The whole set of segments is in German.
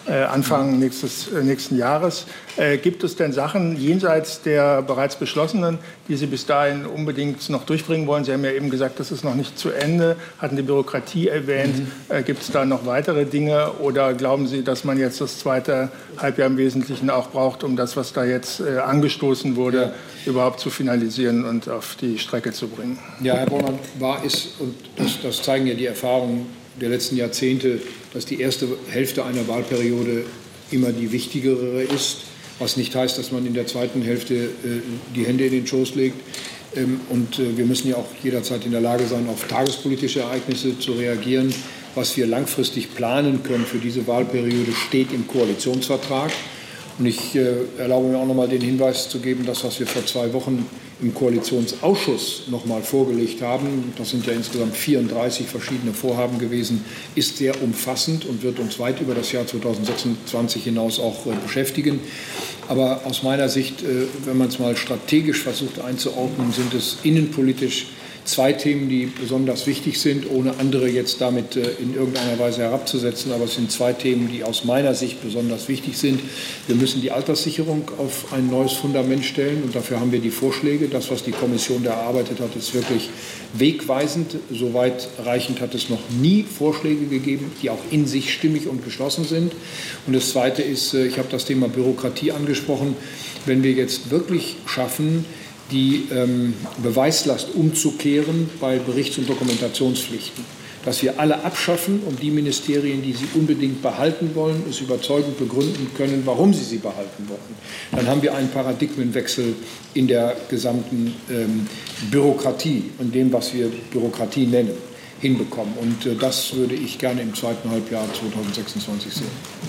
Anfang nächsten Jahres. Gibt es denn Sachen jenseits der bereits beschlossenen, die Sie bis dahin unbedingt noch durchbringen wollen? Sie haben ja eben gesagt, das ist noch nicht zu Ende, hatten die Bürokratie erwähnt. Gibt es da noch weitere Dinge oder glauben Sie, dass man jetzt das zweite Halbjahr im Wesentlichen auch braucht, um das, was da jetzt angestoßen wurde, überhaupt zu finalisieren und auf die Strecke zu bringen? Ja, Herr Bormann, wahr ist, und das zeigen ja die Erfahrungen der letzten Jahrzehnte, dass die erste Hälfte einer Wahlperiode immer die wichtigere ist, was nicht heißt, dass man in der zweiten Hälfte die Hände in den Schoß legt. Und wir müssen ja auch jederzeit in der Lage sein, auf tagespolitische Ereignisse zu reagieren. Was wir langfristig planen können für diese Wahlperiode, steht im Koalitionsvertrag. Und ich erlaube mir auch noch mal den Hinweis zu geben, dass was wir vor 2 Wochen im Koalitionsausschuss noch mal vorgelegt haben, das sind ja insgesamt 34 verschiedene Vorhaben gewesen, ist sehr umfassend und wird uns weit über das Jahr 2026 hinaus auch beschäftigen. Aber aus meiner Sicht, wenn man es mal strategisch versucht einzuordnen, sind es innenpolitisch 2 Themen, die besonders wichtig sind, ohne andere jetzt damit in irgendeiner Weise herabzusetzen. Aber es sind 2 Themen, die aus meiner Sicht besonders wichtig sind. Wir müssen die Alterssicherung auf ein neues Fundament stellen. Und dafür haben wir die Vorschläge. Das, was die Kommission da erarbeitet hat, ist wirklich wegweisend. So weitreichend hat es noch nie Vorschläge gegeben, die auch in sich stimmig und geschlossen sind. Und das Zweite ist, ich habe das Thema Bürokratie angesprochen. Wenn wir jetzt wirklich schaffen, die Beweislast umzukehren bei Berichts- und Dokumentationspflichten, dass wir alle abschaffen und die Ministerien, die sie unbedingt behalten wollen, es überzeugend begründen können, warum sie behalten wollen. Dann haben wir einen Paradigmenwechsel in der gesamten Bürokratie und dem, was wir Bürokratie nennen, hinbekommen. Und das würde ich gerne im zweiten Halbjahr 2026 sehen.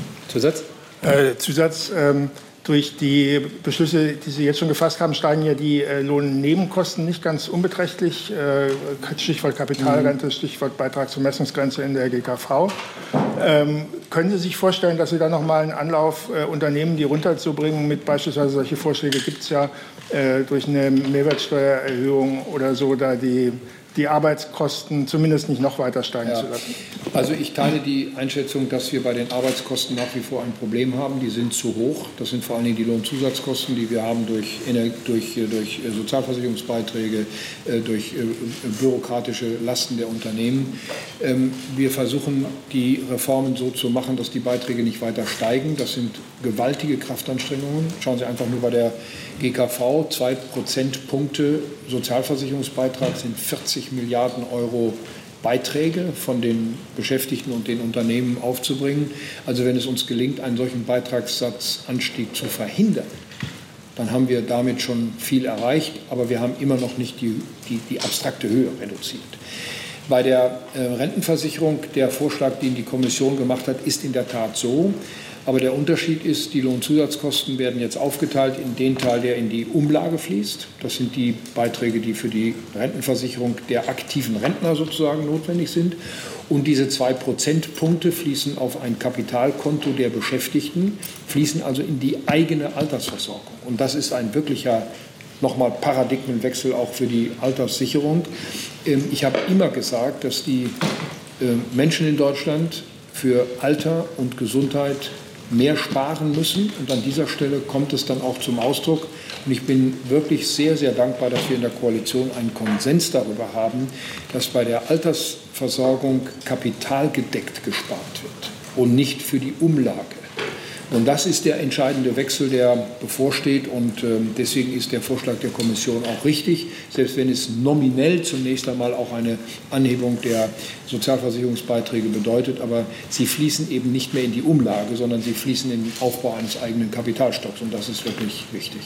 Zusatz. Durch die Beschlüsse, die Sie jetzt schon gefasst haben, steigen ja die Lohnnebenkosten nicht ganz unbeträchtlich. Stichwort Kapitalrente, Stichwort Beitrag zur Messungsgrenze in der GKV. Können Sie sich vorstellen, dass Sie da noch mal einen Anlauf unternehmen, die runterzubringen? Mit beispielsweise solche Vorschläge gibt es ja durch eine Mehrwertsteuererhöhung oder so, da die Arbeitskosten zumindest nicht noch weiter steigen zu lassen? Also ich teile die Einschätzung, dass wir bei den Arbeitskosten nach wie vor ein Problem haben. Die sind zu hoch. Das sind vor allen Dingen die Lohnzusatzkosten, die wir haben durch Sozialversicherungsbeiträge, durch bürokratische Lasten der Unternehmen. Wir versuchen, die Reformen so zu machen, dass die Beiträge nicht weiter steigen. Das sind gewaltige Kraftanstrengungen. Schauen Sie einfach nur bei der GKV, 2 Prozentpunkte Sozialversicherungsbeitrag sind 40 Milliarden Euro Beiträge von den Beschäftigten und den Unternehmen aufzubringen. Also wenn es uns gelingt, einen solchen Beitragssatzanstieg zu verhindern, dann haben wir damit schon viel erreicht, aber wir haben immer noch nicht die abstrakte Höhe reduziert. Bei der Rentenversicherung, der Vorschlag, den die Kommission gemacht hat, ist in der Tat so. Aber der Unterschied ist, die Lohnzusatzkosten werden jetzt aufgeteilt in den Teil, der in die Umlage fließt. Das sind die Beiträge, die für die Rentenversicherung der aktiven Rentner sozusagen notwendig sind. Und diese 2 Prozentpunkte fließen auf ein Kapitalkonto der Beschäftigten, fließen also in die eigene Altersversorgung. Und das ist ein wirklicher nochmal Paradigmenwechsel auch für die Alterssicherung. Ich habe immer gesagt, dass die Menschen in Deutschland für Alter und Gesundheit mehr sparen müssen. Und an dieser Stelle kommt es dann auch zum Ausdruck. Und ich bin wirklich sehr, sehr dankbar, dass wir in der Koalition einen Konsens darüber haben, dass bei der Altersversorgung kapitalgedeckt gespart wird und nicht für die Umlage. Und das ist der entscheidende Wechsel, der bevorsteht. Und deswegen ist der Vorschlag der Kommission auch richtig, selbst wenn es nominell zunächst einmal auch eine Anhebung der Sozialversicherungsbeiträge bedeutet. Aber sie fließen eben nicht mehr in die Umlage, sondern sie fließen in den Aufbau eines eigenen Kapitalstocks. Und das ist wirklich wichtig.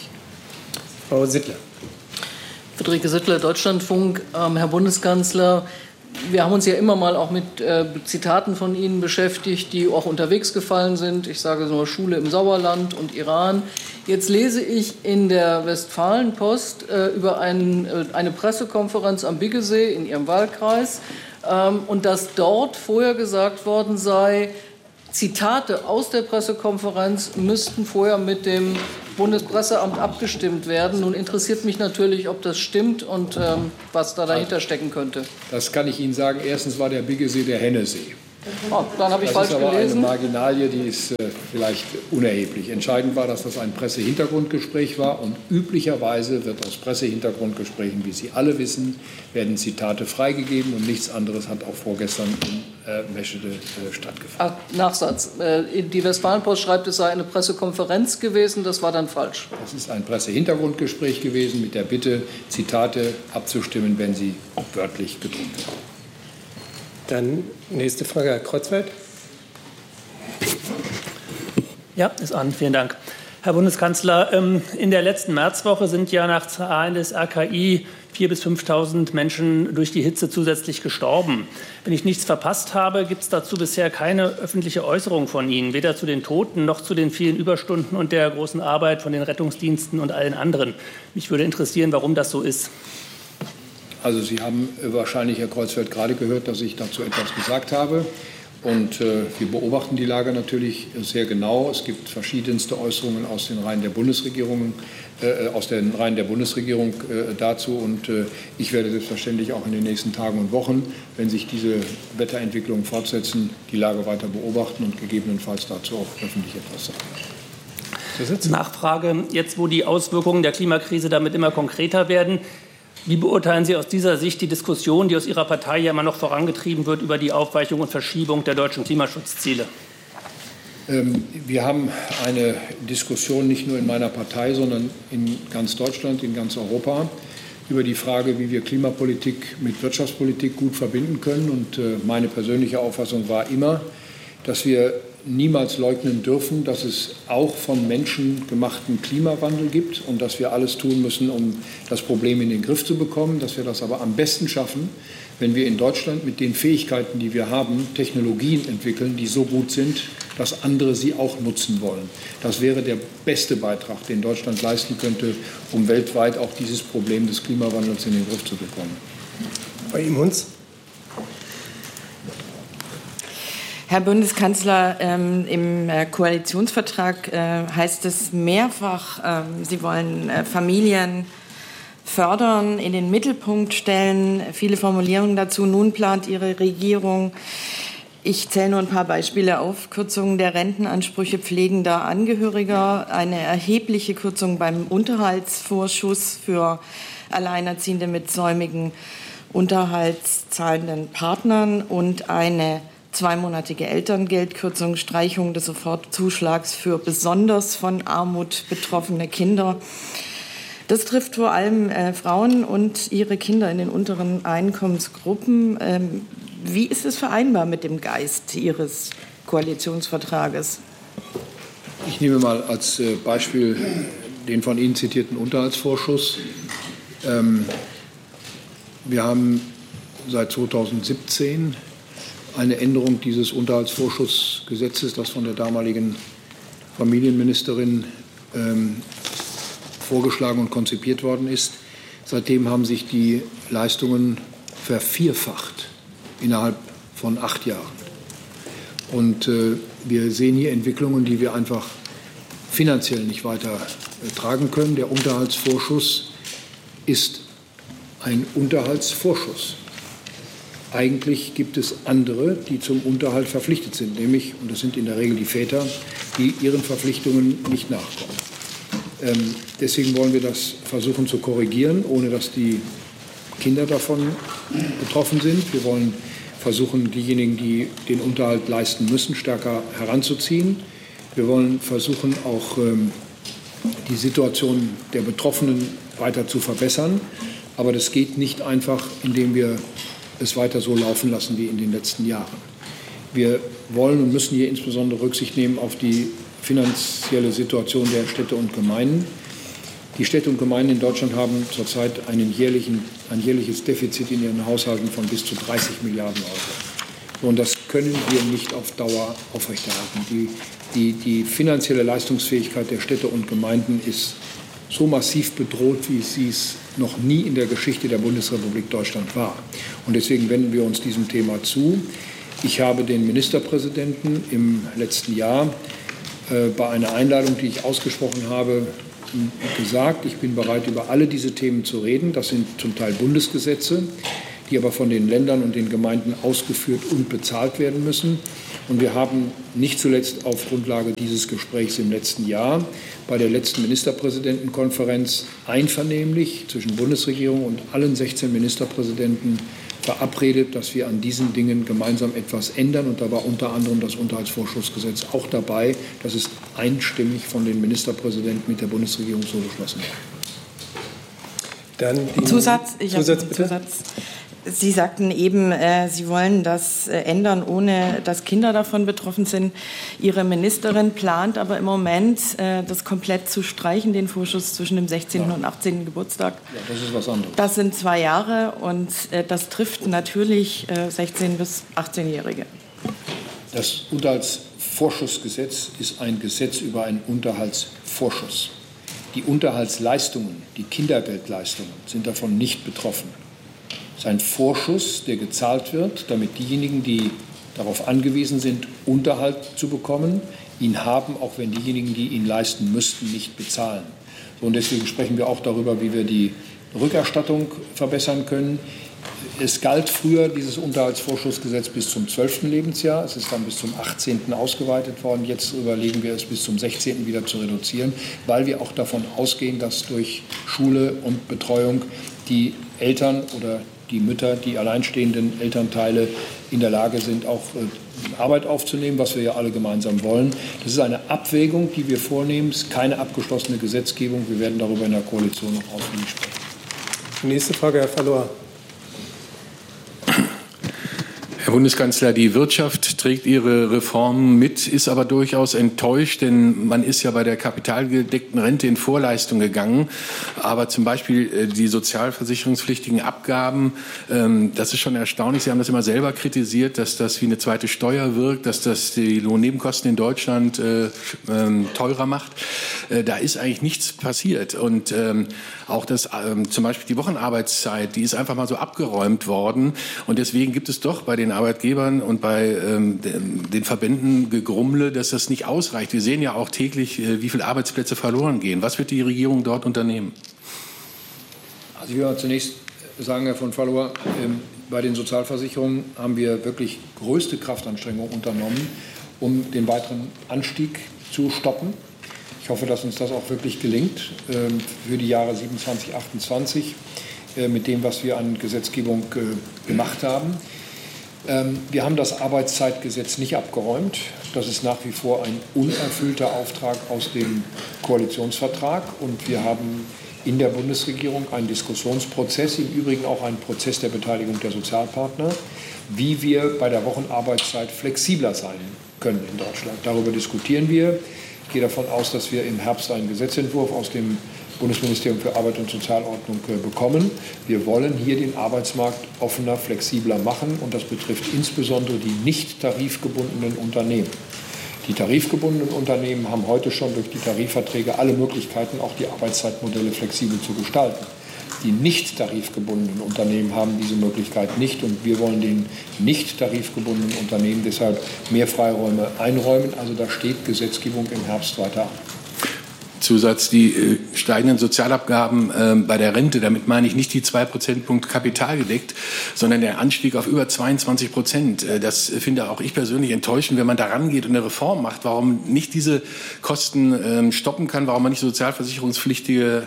Frau Sittler. Friederike Sittler, Deutschlandfunk. Herr Bundeskanzler, wir haben uns ja immer mal auch mit Zitaten von Ihnen beschäftigt, die auch unterwegs gefallen sind. Ich sage nur Schule im Sauerland und Iran. Jetzt lese ich in der Westfalenpost über eine Pressekonferenz am Biggesee in Ihrem Wahlkreis und dass dort vorher gesagt worden sei, Zitate aus der Pressekonferenz müssten vorher mit dem Bundespresseamt abgestimmt werden. Nun interessiert mich natürlich, ob das stimmt und was da dahinter stecken könnte. Das kann ich Ihnen sagen. Erstens war der Biggesee der Hennesee. Oh, dann habe ich falsch gelesen. Das ist aber eine Marginalie, die ist vielleicht unerheblich. Entscheidend war, dass das ein Pressehintergrundgespräch war und üblicherweise wird aus Pressehintergrundgesprächen, wie Sie alle wissen, werden Zitate freigegeben und nichts anderes hat auch vorgestern in Meschede stattgefunden. Nachsatz. Die Westfalenpost schreibt, es sei eine Pressekonferenz gewesen, das war dann falsch. Es ist ein Pressehintergrundgespräch gewesen mit der Bitte, Zitate abzustimmen, wenn sie wörtlich gedruckt werden. Dann nächste Frage, Herr Kreuzfeld. Ja, ist an. Vielen Dank. Herr Bundeskanzler, in der letzten Märzwoche sind ja nach Zahlen des RKI 4.000 bis 5.000 Menschen durch die Hitze zusätzlich gestorben. Wenn ich nichts verpasst habe, gibt es dazu bisher keine öffentliche Äußerung von Ihnen, weder zu den Toten noch zu den vielen Überstunden und der großen Arbeit von den Rettungsdiensten und allen anderen. Mich würde interessieren, warum das so ist. Also Sie haben wahrscheinlich, Herr Kreuzfeld, gerade gehört, dass ich dazu etwas gesagt habe. Und wir beobachten die Lage natürlich sehr genau. Es gibt verschiedenste Äußerungen aus den Reihen der Bundesregierung, dazu. Und ich werde selbstverständlich auch in den nächsten Tagen und Wochen, wenn sich diese Wetterentwicklungen fortsetzen, die Lage weiter beobachten und gegebenenfalls dazu auch öffentlich etwas sagen. Nachfrage, jetzt wo die Auswirkungen der Klimakrise damit immer konkreter werden, wie beurteilen Sie aus dieser Sicht die Diskussion, die aus Ihrer Partei ja immer noch vorangetrieben wird, über die Aufweichung und Verschiebung der deutschen Klimaschutzziele? Wir haben eine Diskussion nicht nur in meiner Partei, sondern in ganz Deutschland, in ganz Europa über die Frage, wie wir Klimapolitik mit Wirtschaftspolitik gut verbinden können. Und meine persönliche Auffassung war immer, dass wir niemals leugnen dürfen, dass es auch von Menschen gemachten Klimawandel gibt und dass wir alles tun müssen, um das Problem in den Griff zu bekommen, dass wir das aber am besten schaffen, wenn wir in Deutschland mit den Fähigkeiten, die wir haben, Technologien entwickeln, die so gut sind, dass andere sie auch nutzen wollen. Das wäre der beste Beitrag, den Deutschland leisten könnte, um weltweit auch dieses Problem des Klimawandels in den Griff zu bekommen. Bei Ihnen, Hunz. Herr Bundeskanzler, im Koalitionsvertrag heißt es mehrfach, Sie wollen Familien fördern, in den Mittelpunkt stellen. Viele Formulierungen dazu. Nun plant Ihre Regierung, ich zähle nur ein paar Beispiele auf, Kürzungen der Rentenansprüche pflegender Angehöriger, eine erhebliche Kürzung beim Unterhaltsvorschuss für Alleinerziehende mit säumigen unterhaltszahlenden Partnern und eine zweimonatige Elterngeldkürzung, Streichung des Sofortzuschlags für besonders von Armut betroffene Kinder. Das trifft vor allem Frauen und ihre Kinder in den unteren Einkommensgruppen. Wie ist es vereinbar mit dem Geist Ihres Koalitionsvertrages? Ich nehme mal als Beispiel den von Ihnen zitierten Unterhaltsvorschuss. Wir haben seit 2017 eine Änderung dieses Unterhaltsvorschussgesetzes, das von der damaligen Familienministerin vorgeschlagen und konzipiert worden ist. Seitdem haben sich die Leistungen vervierfacht innerhalb von 8 Jahren. Und wir sehen hier Entwicklungen, die wir einfach finanziell nicht weiter tragen können. Der Unterhaltsvorschuss ist ein Unterhaltsvorschuss. Eigentlich gibt es andere, die zum Unterhalt verpflichtet sind, nämlich, und das sind in der Regel die Väter, die ihren Verpflichtungen nicht nachkommen. Deswegen wollen wir das versuchen zu korrigieren, ohne dass die Kinder davon betroffen sind. Wir wollen versuchen, diejenigen, die den Unterhalt leisten müssen, stärker heranzuziehen. Wir wollen versuchen, auch die Situation der Betroffenen weiter zu verbessern. Aber das geht nicht einfach, indem wir es weiter so laufen lassen wie in den letzten Jahren. Wir wollen und müssen hier insbesondere Rücksicht nehmen auf die finanzielle Situation der Städte und Gemeinden. Die Städte und Gemeinden in Deutschland haben zurzeit ein jährliches Defizit in ihren Haushalten von bis zu 30 Milliarden Euro. Und das können wir nicht auf Dauer aufrechterhalten. Die finanzielle Leistungsfähigkeit der Städte und Gemeinden ist so massiv bedroht, wie sie es noch nie in der Geschichte der Bundesrepublik Deutschland war. Und deswegen wenden wir uns diesem Thema zu. Ich habe den Ministerpräsidenten im letzten Jahr bei einer Einladung, die ich ausgesprochen habe, gesagt, ich bin bereit, über alle diese Themen zu reden. Das sind zum Teil Bundesgesetze, die aber von den Ländern und den Gemeinden ausgeführt und bezahlt werden müssen. Und wir haben nicht zuletzt auf Grundlage dieses Gesprächs im letzten Jahr bei der letzten Ministerpräsidentenkonferenz einvernehmlich zwischen Bundesregierung und allen 16 Ministerpräsidenten verabredet, dass wir an diesen Dingen gemeinsam etwas ändern. Und da war unter anderem das Unterhaltsvorschussgesetz auch dabei. Das ist einstimmig von den Ministerpräsidenten mit der Bundesregierung so beschlossen worden. Dann Zusatz. bitte. Sie sagten eben, Sie wollen das ändern, ohne dass Kinder davon betroffen sind. Ihre Ministerin plant aber im Moment, das komplett zu streichen, den Vorschuss zwischen dem 16. und 18. Geburtstag. Ja, das ist was anderes. Das sind 2 Jahre und das trifft natürlich 16- bis 18-Jährige. Das Unterhaltsvorschussgesetz ist ein Gesetz über einen Unterhaltsvorschuss. Die Unterhaltsleistungen, die Kindergeldleistungen sind davon nicht betroffen. Es ist ein Vorschuss, der gezahlt wird, damit diejenigen, die darauf angewiesen sind, Unterhalt zu bekommen, ihn haben, auch wenn diejenigen, die ihn leisten müssten, nicht bezahlen. So, und deswegen sprechen wir auch darüber, wie wir die Rückerstattung verbessern können. Es galt früher, dieses Unterhaltsvorschussgesetz, bis zum 12. Lebensjahr. Es ist dann bis zum 18. ausgeweitet worden. Jetzt überlegen wir es, bis zum 16. wieder zu reduzieren, weil wir auch davon ausgehen, dass durch Schule und Betreuung die Eltern oder die Mütter, die alleinstehenden Elternteile in der Lage sind, auch Arbeit aufzunehmen, was wir ja alle gemeinsam wollen. Das ist eine Abwägung, die wir vornehmen. Es ist keine abgeschlossene Gesetzgebung. Wir werden darüber in der Koalition noch ausführlich sprechen. Nächste Frage, Herr Fallohr. Herr Bundeskanzler, die Wirtschaft trägt ihre Reformen mit, ist aber durchaus enttäuscht, denn man ist ja bei der kapitalgedeckten Rente in Vorleistung gegangen. Aber zum Beispiel die sozialversicherungspflichtigen Abgaben, das ist schon erstaunlich. Sie haben das immer selber kritisiert, dass das wie eine zweite Steuer wirkt, dass das die Lohnnebenkosten in Deutschland teurer macht. Da ist eigentlich nichts passiert. Und auch das, zum Beispiel die Wochenarbeitszeit, die ist einfach mal so abgeräumt worden. Und deswegen gibt es doch bei den Arbeitgebern und bei den Verbänden Gegrummle, dass das nicht ausreicht. Wir sehen ja auch täglich, wie viele Arbeitsplätze verloren gehen. Was wird die Regierung dort unternehmen? Also ich will mal zunächst sagen, Herr von Fallohr, bei den Sozialversicherungen haben wir wirklich größte Kraftanstrengungen unternommen, um den weiteren Anstieg zu stoppen. Ich hoffe, dass uns das auch wirklich gelingt für die Jahre 27, 28 mit dem, was wir an Gesetzgebung gemacht haben. Wir haben das Arbeitszeitgesetz nicht abgeräumt. Das ist nach wie vor ein unerfüllter Auftrag aus dem Koalitionsvertrag. Und wir haben in der Bundesregierung einen Diskussionsprozess, im Übrigen auch einen Prozess der Beteiligung der Sozialpartner, wie wir bei der Wochenarbeitszeit flexibler sein können in Deutschland. Darüber diskutieren wir. Ich gehe davon aus, dass wir im Herbst einen Gesetzentwurf aus dem Bundesministerium für Arbeit und Sozialordnung bekommen. Wir wollen hier den Arbeitsmarkt offener, flexibler machen und das betrifft insbesondere die nicht tarifgebundenen Unternehmen. Die tarifgebundenen Unternehmen haben heute schon durch die Tarifverträge alle Möglichkeiten, auch die Arbeitszeitmodelle flexibel zu gestalten. Die nicht tarifgebundenen Unternehmen haben diese Möglichkeit nicht und wir wollen den nicht tarifgebundenen Unternehmen deshalb mehr Freiräume einräumen. Also da steht Gesetzgebung im Herbst weiter an. Zusatz, die steigenden Sozialabgaben bei der Rente, damit meine ich nicht die 2 Prozentpunkte kapitalgedeckt, sondern der Anstieg auf über 22%. Das finde auch ich persönlich enttäuschend, wenn man da rangeht und eine Reform macht, warum nicht diese Kosten stoppen kann, warum man nicht sozialversicherungspflichtige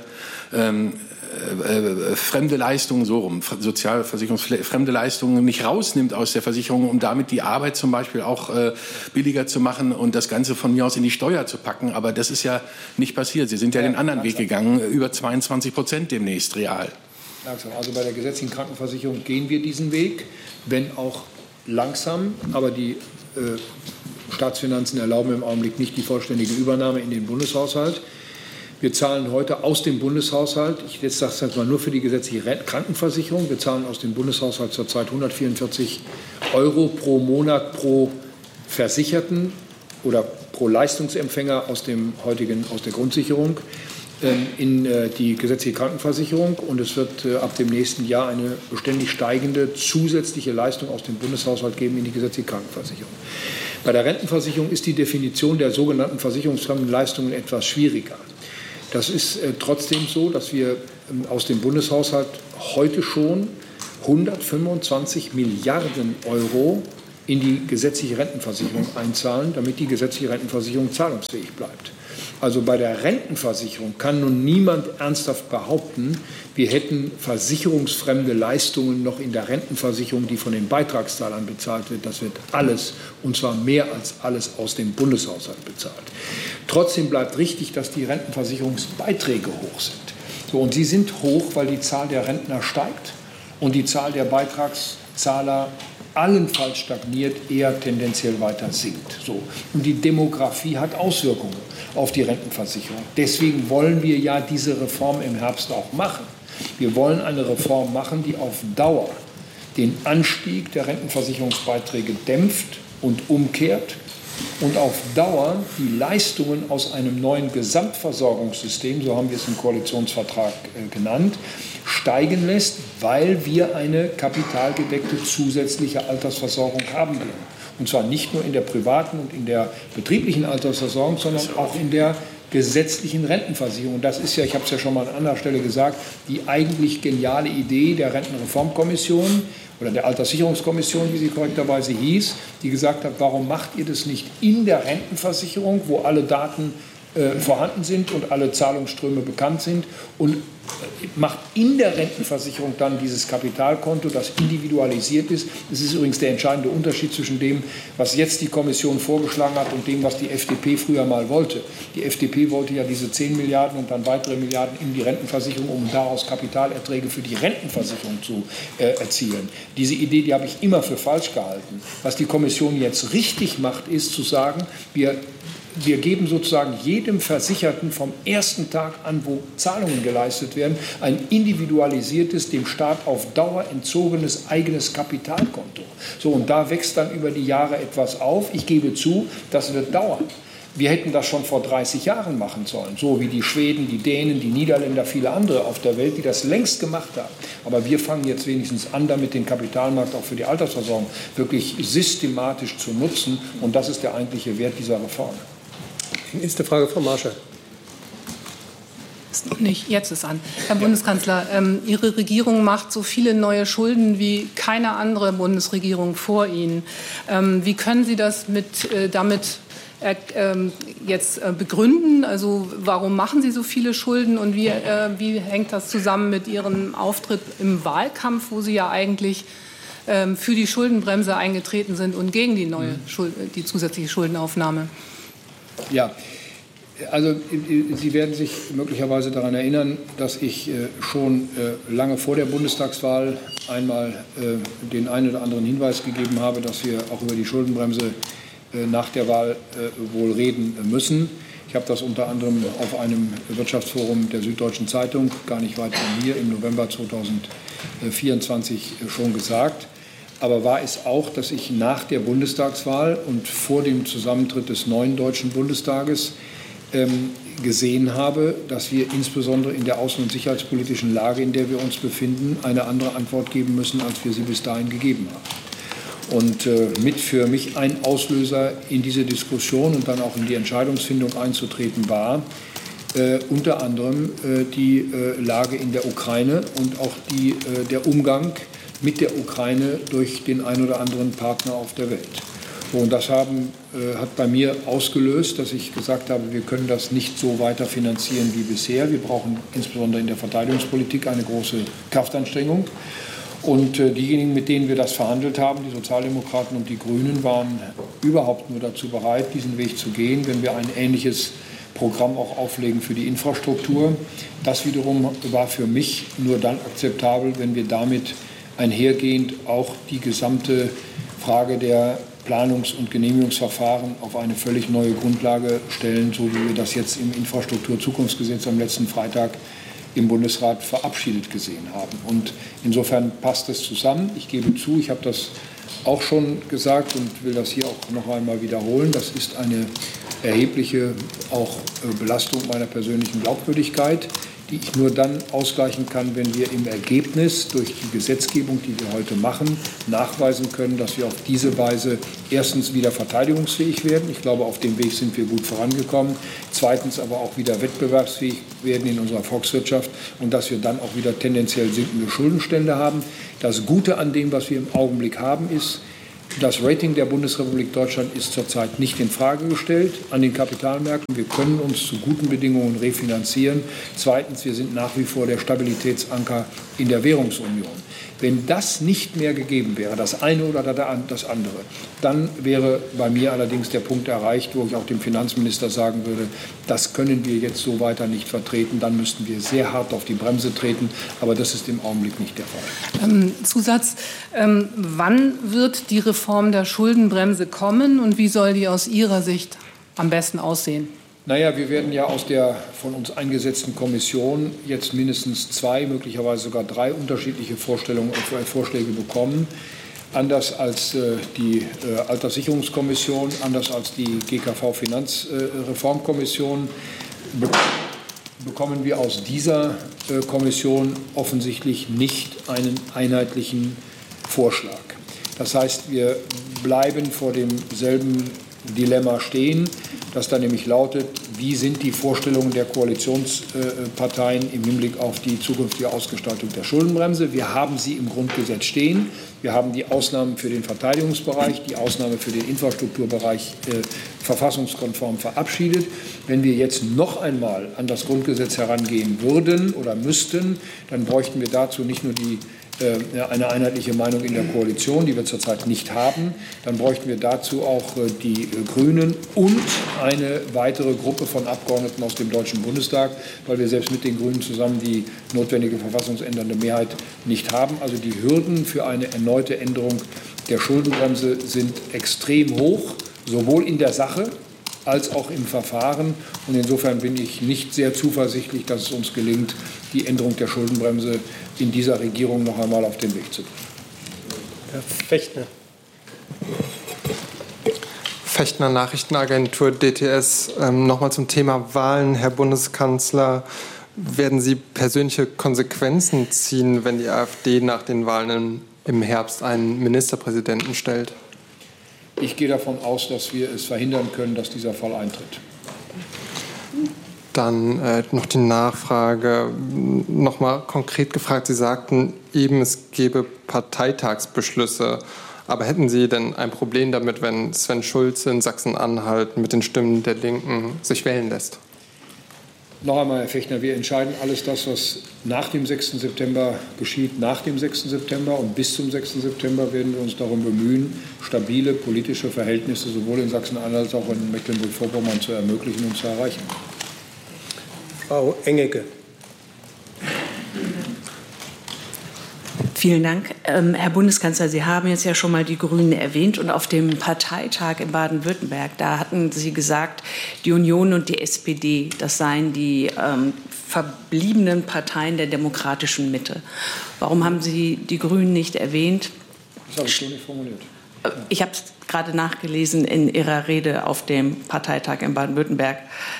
fremde Leistungen, so rum, sozialversicherungsfremde Leistungen nicht rausnimmt aus der Versicherung, um damit die Arbeit zum Beispiel auch billiger zu machen und das Ganze von mir aus in die Steuer zu packen. Aber das ist ja nicht passiert. Sie sind ja den anderen Weg gegangen, über 22% demnächst real. Langsam. Also bei der gesetzlichen Krankenversicherung gehen wir diesen Weg, wenn auch langsam, aber die Staatsfinanzen erlauben im Augenblick nicht die vollständige Übernahme in den Bundeshaushalt. Wir zahlen heute aus dem Bundeshaushalt, ich jetzt sage es jetzt mal nur für die gesetzliche Krankenversicherung, wir zahlen aus dem Bundeshaushalt zurzeit 144 € pro Monat pro Versicherten oder pro Leistungsempfänger aus der Grundsicherung in die gesetzliche Krankenversicherung. Und es wird ab dem nächsten Jahr eine beständig steigende zusätzliche Leistung aus dem Bundeshaushalt geben in die gesetzliche Krankenversicherung. Bei der Rentenversicherung ist die Definition der sogenannten versicherungsfremden Leistungen etwas schwieriger. Das ist trotzdem so, dass wir aus dem Bundeshaushalt heute schon 125 Milliarden Euro in die gesetzliche Rentenversicherung einzahlen, damit die gesetzliche Rentenversicherung zahlungsfähig bleibt. Also bei der Rentenversicherung kann nun niemand ernsthaft behaupten, wir hätten versicherungsfremde Leistungen noch in der Rentenversicherung, die von den Beitragszahlern bezahlt wird. Das wird alles, und zwar mehr als alles, aus dem Bundeshaushalt bezahlt. Trotzdem bleibt richtig, dass die Rentenversicherungsbeiträge hoch sind. So, und sie sind hoch, weil die Zahl der Rentner steigt und die Zahl der Beitragszahler allenfalls stagniert, eher tendenziell weiter sinkt. So. Und die Demografie hat Auswirkungen auf die Rentenversicherung. Deswegen wollen wir ja diese Reform im Herbst auch machen. Wir wollen eine Reform machen, die auf Dauer den Anstieg der Rentenversicherungsbeiträge dämpft und umkehrt und auf Dauer die Leistungen aus einem neuen Gesamtversorgungssystem, so haben wir es im Koalitionsvertrag genannt, steigen lässt, weil wir eine kapitalgedeckte zusätzliche Altersversorgung haben werden. Und zwar nicht nur in der privaten und in der betrieblichen Altersversorgung, sondern auch in der gesetzlichen Rentenversicherung. Das ist ja, ich habe es ja schon mal an anderer Stelle gesagt, die eigentlich geniale Idee der Rentenreformkommission oder der Alterssicherungskommission, wie sie korrekterweise hieß, die gesagt hat, warum macht ihr das nicht in der Rentenversicherung, wo alle Daten vorhanden sind und alle Zahlungsströme bekannt sind, und macht in der Rentenversicherung dann dieses Kapitalkonto, das individualisiert ist. Das ist übrigens der entscheidende Unterschied zwischen dem, was jetzt die Kommission vorgeschlagen hat, und dem, was die FDP früher mal wollte. Die FDP wollte ja diese 10 Milliarden und dann weitere Milliarden in die Rentenversicherung, um daraus Kapitalerträge für die Rentenversicherung zu erzielen. Diese Idee, die habe ich immer für falsch gehalten. Was die Kommission jetzt richtig macht, ist zu sagen, wir geben sozusagen jedem Versicherten vom ersten Tag an, wo Zahlungen geleistet werden, ein individualisiertes, dem Staat auf Dauer entzogenes eigenes Kapitalkonto. So, und da wächst dann über die Jahre etwas auf. Ich gebe zu, das wird dauern. Wir hätten das schon vor 30 Jahren machen sollen, so wie die Schweden, die Dänen, die Niederländer, viele andere auf der Welt, die das längst gemacht haben. Aber wir fangen jetzt wenigstens an, damit den Kapitalmarkt auch für die Altersversorgung wirklich systematisch zu nutzen. Und das ist der eigentliche Wert dieser Reform. Nächste Frage, Frau Marschall. Ist noch nicht, jetzt ist an. Herr Bundeskanzler, Ihre Regierung macht so viele neue Schulden wie keine andere Bundesregierung vor Ihnen. Wie können Sie das damit jetzt begründen? Also warum machen Sie so viele Schulden, und wie hängt das zusammen mit Ihrem Auftritt im Wahlkampf, wo Sie ja eigentlich für die Schuldenbremse eingetreten sind und gegen die zusätzliche Schuldenaufnahme? Ja, also Sie werden sich möglicherweise daran erinnern, dass ich schon lange vor der Bundestagswahl einmal den einen oder anderen Hinweis gegeben habe, dass wir auch über die Schuldenbremse nach der Wahl wohl reden müssen. Ich habe das unter anderem auf einem Wirtschaftsforum der Süddeutschen Zeitung, gar nicht weit von hier, im November 2024 schon gesagt. Aber war es auch, dass ich nach der Bundestagswahl und vor dem Zusammentritt des neuen Deutschen Bundestages gesehen habe, dass wir insbesondere in der außen- und sicherheitspolitischen Lage, in der wir uns befinden, eine andere Antwort geben müssen, als wir sie bis dahin gegeben haben. Und mit für mich ein Auslöser in diese Diskussion und dann auch in die Entscheidungsfindung einzutreten war, unter anderem die Lage in der Ukraine und auch der Umgang mit der Ukraine durch den einen oder anderen Partner auf der Welt. Und das hat bei mir ausgelöst, dass ich gesagt habe, wir können das nicht so weiter finanzieren wie bisher. Wir brauchen insbesondere in der Verteidigungspolitik eine große Kraftanstrengung. Und diejenigen, mit denen wir das verhandelt haben, die Sozialdemokraten und die Grünen, waren überhaupt nur dazu bereit, diesen Weg zu gehen, wenn wir ein ähnliches Programm auch auflegen für die Infrastruktur. Das wiederum war für mich nur dann akzeptabel, wenn wir damit einhergehend auch die gesamte Frage der Planungs- und Genehmigungsverfahren auf eine völlig neue Grundlage stellen, so wie wir das jetzt im Infrastrukturzukunftsgesetz am letzten Freitag im Bundesrat verabschiedet gesehen haben. Und insofern passt es zusammen. Ich gebe zu, ich habe das auch schon gesagt und will das hier auch noch einmal wiederholen. Das ist eine erhebliche auch Belastung meiner persönlichen Glaubwürdigkeit, die ich nur dann ausgleichen kann, wenn wir im Ergebnis durch die Gesetzgebung, die wir heute machen, nachweisen können, dass wir auf diese Weise erstens wieder verteidigungsfähig werden. Ich glaube, auf dem Weg sind wir gut vorangekommen. zweitens aber auch wieder wettbewerbsfähig werden in unserer Volkswirtschaft und dass wir dann auch wieder tendenziell sinkende Schuldenstände haben. Das Gute an dem, was wir im Augenblick haben, ist, das Rating der Bundesrepublik Deutschland ist zurzeit nicht in Frage gestellt an den Kapitalmärkten. Wir können uns zu guten Bedingungen refinanzieren. Zweitens, wir sind nach wie vor der Stabilitätsanker in der Währungsunion. Wenn das nicht mehr gegeben wäre, das eine oder das andere, dann wäre bei mir allerdings der Punkt erreicht, wo ich auch dem Finanzminister sagen würde, das können wir jetzt so weiter nicht vertreten. Dann müssten wir sehr hart auf die Bremse treten. Aber das ist im Augenblick nicht der Fall. Zusatz, wann wird die Reform der Schuldenbremse kommen und wie soll die aus Ihrer Sicht am besten aussehen? Naja, wir werden ja aus der von uns eingesetzten Kommission jetzt mindestens 2, möglicherweise sogar 3 unterschiedliche Vorschläge bekommen. Anders als die Alterssicherungskommission, anders als die GKV-Finanzreformkommission bekommen wir aus dieser Kommission offensichtlich nicht einen einheitlichen Vorschlag. Das heißt, wir bleiben vor demselben Dilemma stehen, das da nämlich lautet, wie sind die Vorstellungen der Koalitionsparteien im Hinblick auf die zukünftige Ausgestaltung der Schuldenbremse. Wir haben sie im Grundgesetz stehen. Wir haben die Ausnahmen für den Verteidigungsbereich, die Ausnahme für den Infrastrukturbereich verfassungskonform verabschiedet. Wenn wir jetzt noch einmal an das Grundgesetz herangehen würden oder müssten, dann bräuchten wir dazu nicht nur eine einheitliche Meinung in der Koalition, die wir zurzeit nicht haben. Dann bräuchten wir dazu auch die Grünen und eine weitere Gruppe von Abgeordneten aus dem Deutschen Bundestag, weil wir selbst mit den Grünen zusammen die notwendige verfassungsändernde Mehrheit nicht haben. Also die Hürden für eine erneute Änderung der Schuldenbremse sind extrem hoch, sowohl in der Sache als auch im Verfahren. Und insofern bin ich nicht sehr zuversichtlich, dass es uns gelingt, die Änderung der Schuldenbremse in dieser Regierung noch einmal auf den Weg zu bringen. Herr Fechtner. Fechtner, Nachrichtenagentur DTS. Nochmal zum Thema Wahlen. Herr Bundeskanzler, werden Sie persönliche Konsequenzen ziehen, wenn die AfD nach den Wahlen im Herbst einen Ministerpräsidenten stellt? Ich gehe davon aus, dass wir es verhindern können, dass dieser Fall eintritt. Dann noch die Nachfrage, noch mal konkret gefragt. Sie sagten eben, es gäbe Parteitagsbeschlüsse. Aber hätten Sie denn ein Problem damit, wenn Sven Schulze in Sachsen-Anhalt mit den Stimmen der Linken sich wählen lässt? Noch einmal, Herr Fechtner, wir entscheiden alles das, was nach dem 6. September geschieht, nach dem 6. September. Und bis zum 6. September werden wir uns darum bemühen, stabile politische Verhältnisse sowohl in Sachsen-Anhalt als auch in Mecklenburg-Vorpommern zu ermöglichen und zu erreichen. Frau Engecke. Vielen Dank. Herr Bundeskanzler, Sie haben jetzt ja schon mal die Grünen erwähnt und auf dem Parteitag in Baden-Württemberg, da hatten Sie gesagt, die Union und die SPD, das seien die verbliebenen Parteien der demokratischen Mitte. Warum haben Sie die Grünen nicht erwähnt? Das habe ich so nicht formuliert. Ich habe es gerade nachgelesen in Ihrer Rede auf dem Parteitag in Baden-Württemberg.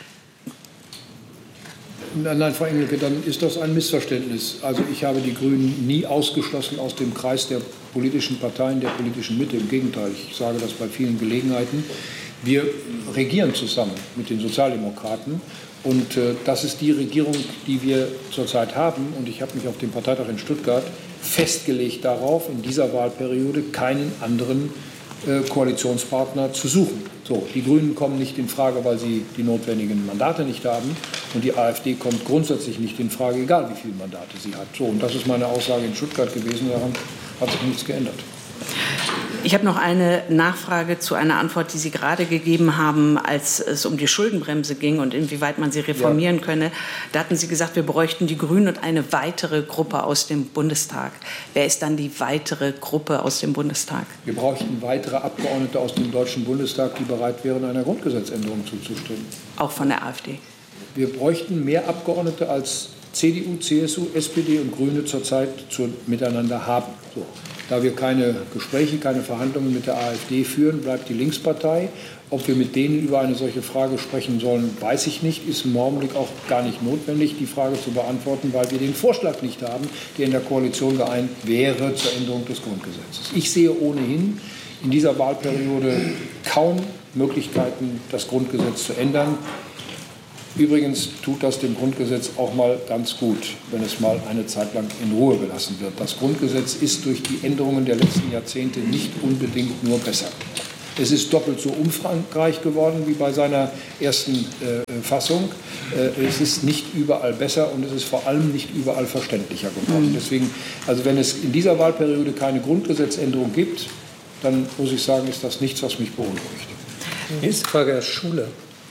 Nein, Frau Engelke, dann ist das ein Missverständnis. Also ich habe die Grünen nie ausgeschlossen aus dem Kreis der politischen Parteien, der politischen Mitte. Im Gegenteil, ich sage das bei vielen Gelegenheiten. Wir regieren zusammen mit den Sozialdemokraten. Und das ist die Regierung, die wir zurzeit haben. Und ich habe mich auf dem Parteitag in Stuttgart festgelegt darauf, in dieser Wahlperiode keinen anderen Koalitionspartner zu suchen. So, die Grünen kommen nicht in Frage, weil sie die notwendigen Mandate nicht haben. Und die AfD kommt grundsätzlich nicht in Frage, egal wie viele Mandate sie hat. So, und das ist meine Aussage in Stuttgart gewesen. Daran hat sich nichts geändert. Ich habe noch eine Nachfrage zu einer Antwort, die Sie gerade gegeben haben, als es um die Schuldenbremse ging und inwieweit man sie reformieren könne. Da hatten Sie gesagt, wir bräuchten die Grünen und eine weitere Gruppe aus dem Bundestag. Wer ist dann die weitere Gruppe aus dem Bundestag? Wir bräuchten weitere Abgeordnete aus dem Deutschen Bundestag, die bereit wären, einer Grundgesetzänderung zuzustimmen. Auch von der AfD? Wir bräuchten mehr Abgeordnete als CDU, CSU, SPD und Grüne zurzeit miteinander haben. So. Da wir keine Gespräche, keine Verhandlungen mit der AfD führen, bleibt die Linkspartei. Ob wir mit denen über eine solche Frage sprechen sollen, weiß ich nicht. Ist im Augenblick auch gar nicht notwendig, die Frage zu beantworten, weil wir den Vorschlag nicht haben, der in der Koalition geeint wäre zur Änderung des Grundgesetzes. Ich sehe ohnehin in dieser Wahlperiode kaum Möglichkeiten, das Grundgesetz zu ändern. Übrigens tut das dem Grundgesetz auch mal ganz gut, wenn es mal eine Zeit lang in Ruhe gelassen wird. Das Grundgesetz ist durch die Änderungen der letzten Jahrzehnte nicht unbedingt nur besser. Es ist doppelt so umfangreich geworden wie bei seiner ersten Fassung. Es ist nicht überall besser und es ist vor allem nicht überall verständlicher geworden. Deswegen, also wenn es in dieser Wahlperiode keine Grundgesetzänderung gibt, dann muss ich sagen, ist das nichts, was mich beunruhigt. Nächste Frage, Herr Schuler.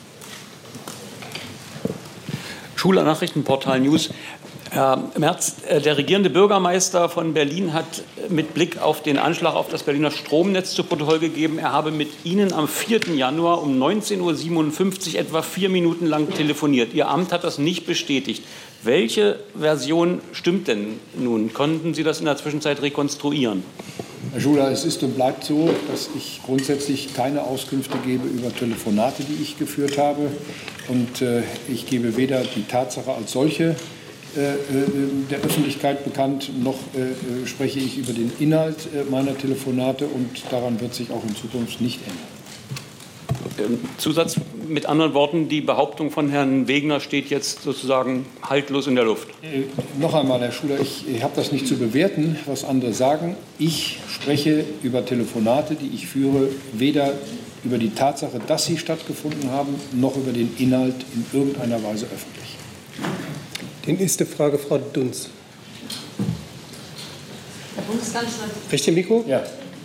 Schuler, Nachrichtenportal News. Herr Merz, der regierende Bürgermeister von Berlin hat mit Blick auf den Anschlag auf das Berliner Stromnetz zu Protokoll gegeben, er habe mit Ihnen am 4. Januar um 19:57 Uhr etwa 4 Minuten lang telefoniert. Ihr Amt hat das nicht bestätigt. Welche Version stimmt denn nun? Konnten Sie das in der Zwischenzeit rekonstruieren? Herr Schuler, es ist und bleibt so, dass ich grundsätzlich keine Auskünfte gebe über Telefonate, die ich geführt habe. Und ich gebe weder die Tatsache als solche der Öffentlichkeit bekannt, noch spreche ich über den Inhalt meiner Telefonate, und daran wird sich auch in Zukunft nicht ändern. Zusatz mit anderen Worten, die Behauptung von Herrn Wegner steht jetzt sozusagen haltlos in der Luft. Noch einmal, Herr Schuler, ich habe das nicht zu bewerten, was andere sagen. Ich spreche über Telefonate, die ich führe, weder über die Tatsache, dass sie stattgefunden haben, noch über den Inhalt in irgendeiner Weise öffentlich. Die nächste Frage, Frau Dunz. Herr Bundeskanzler. Richtiges Mikro? Ja.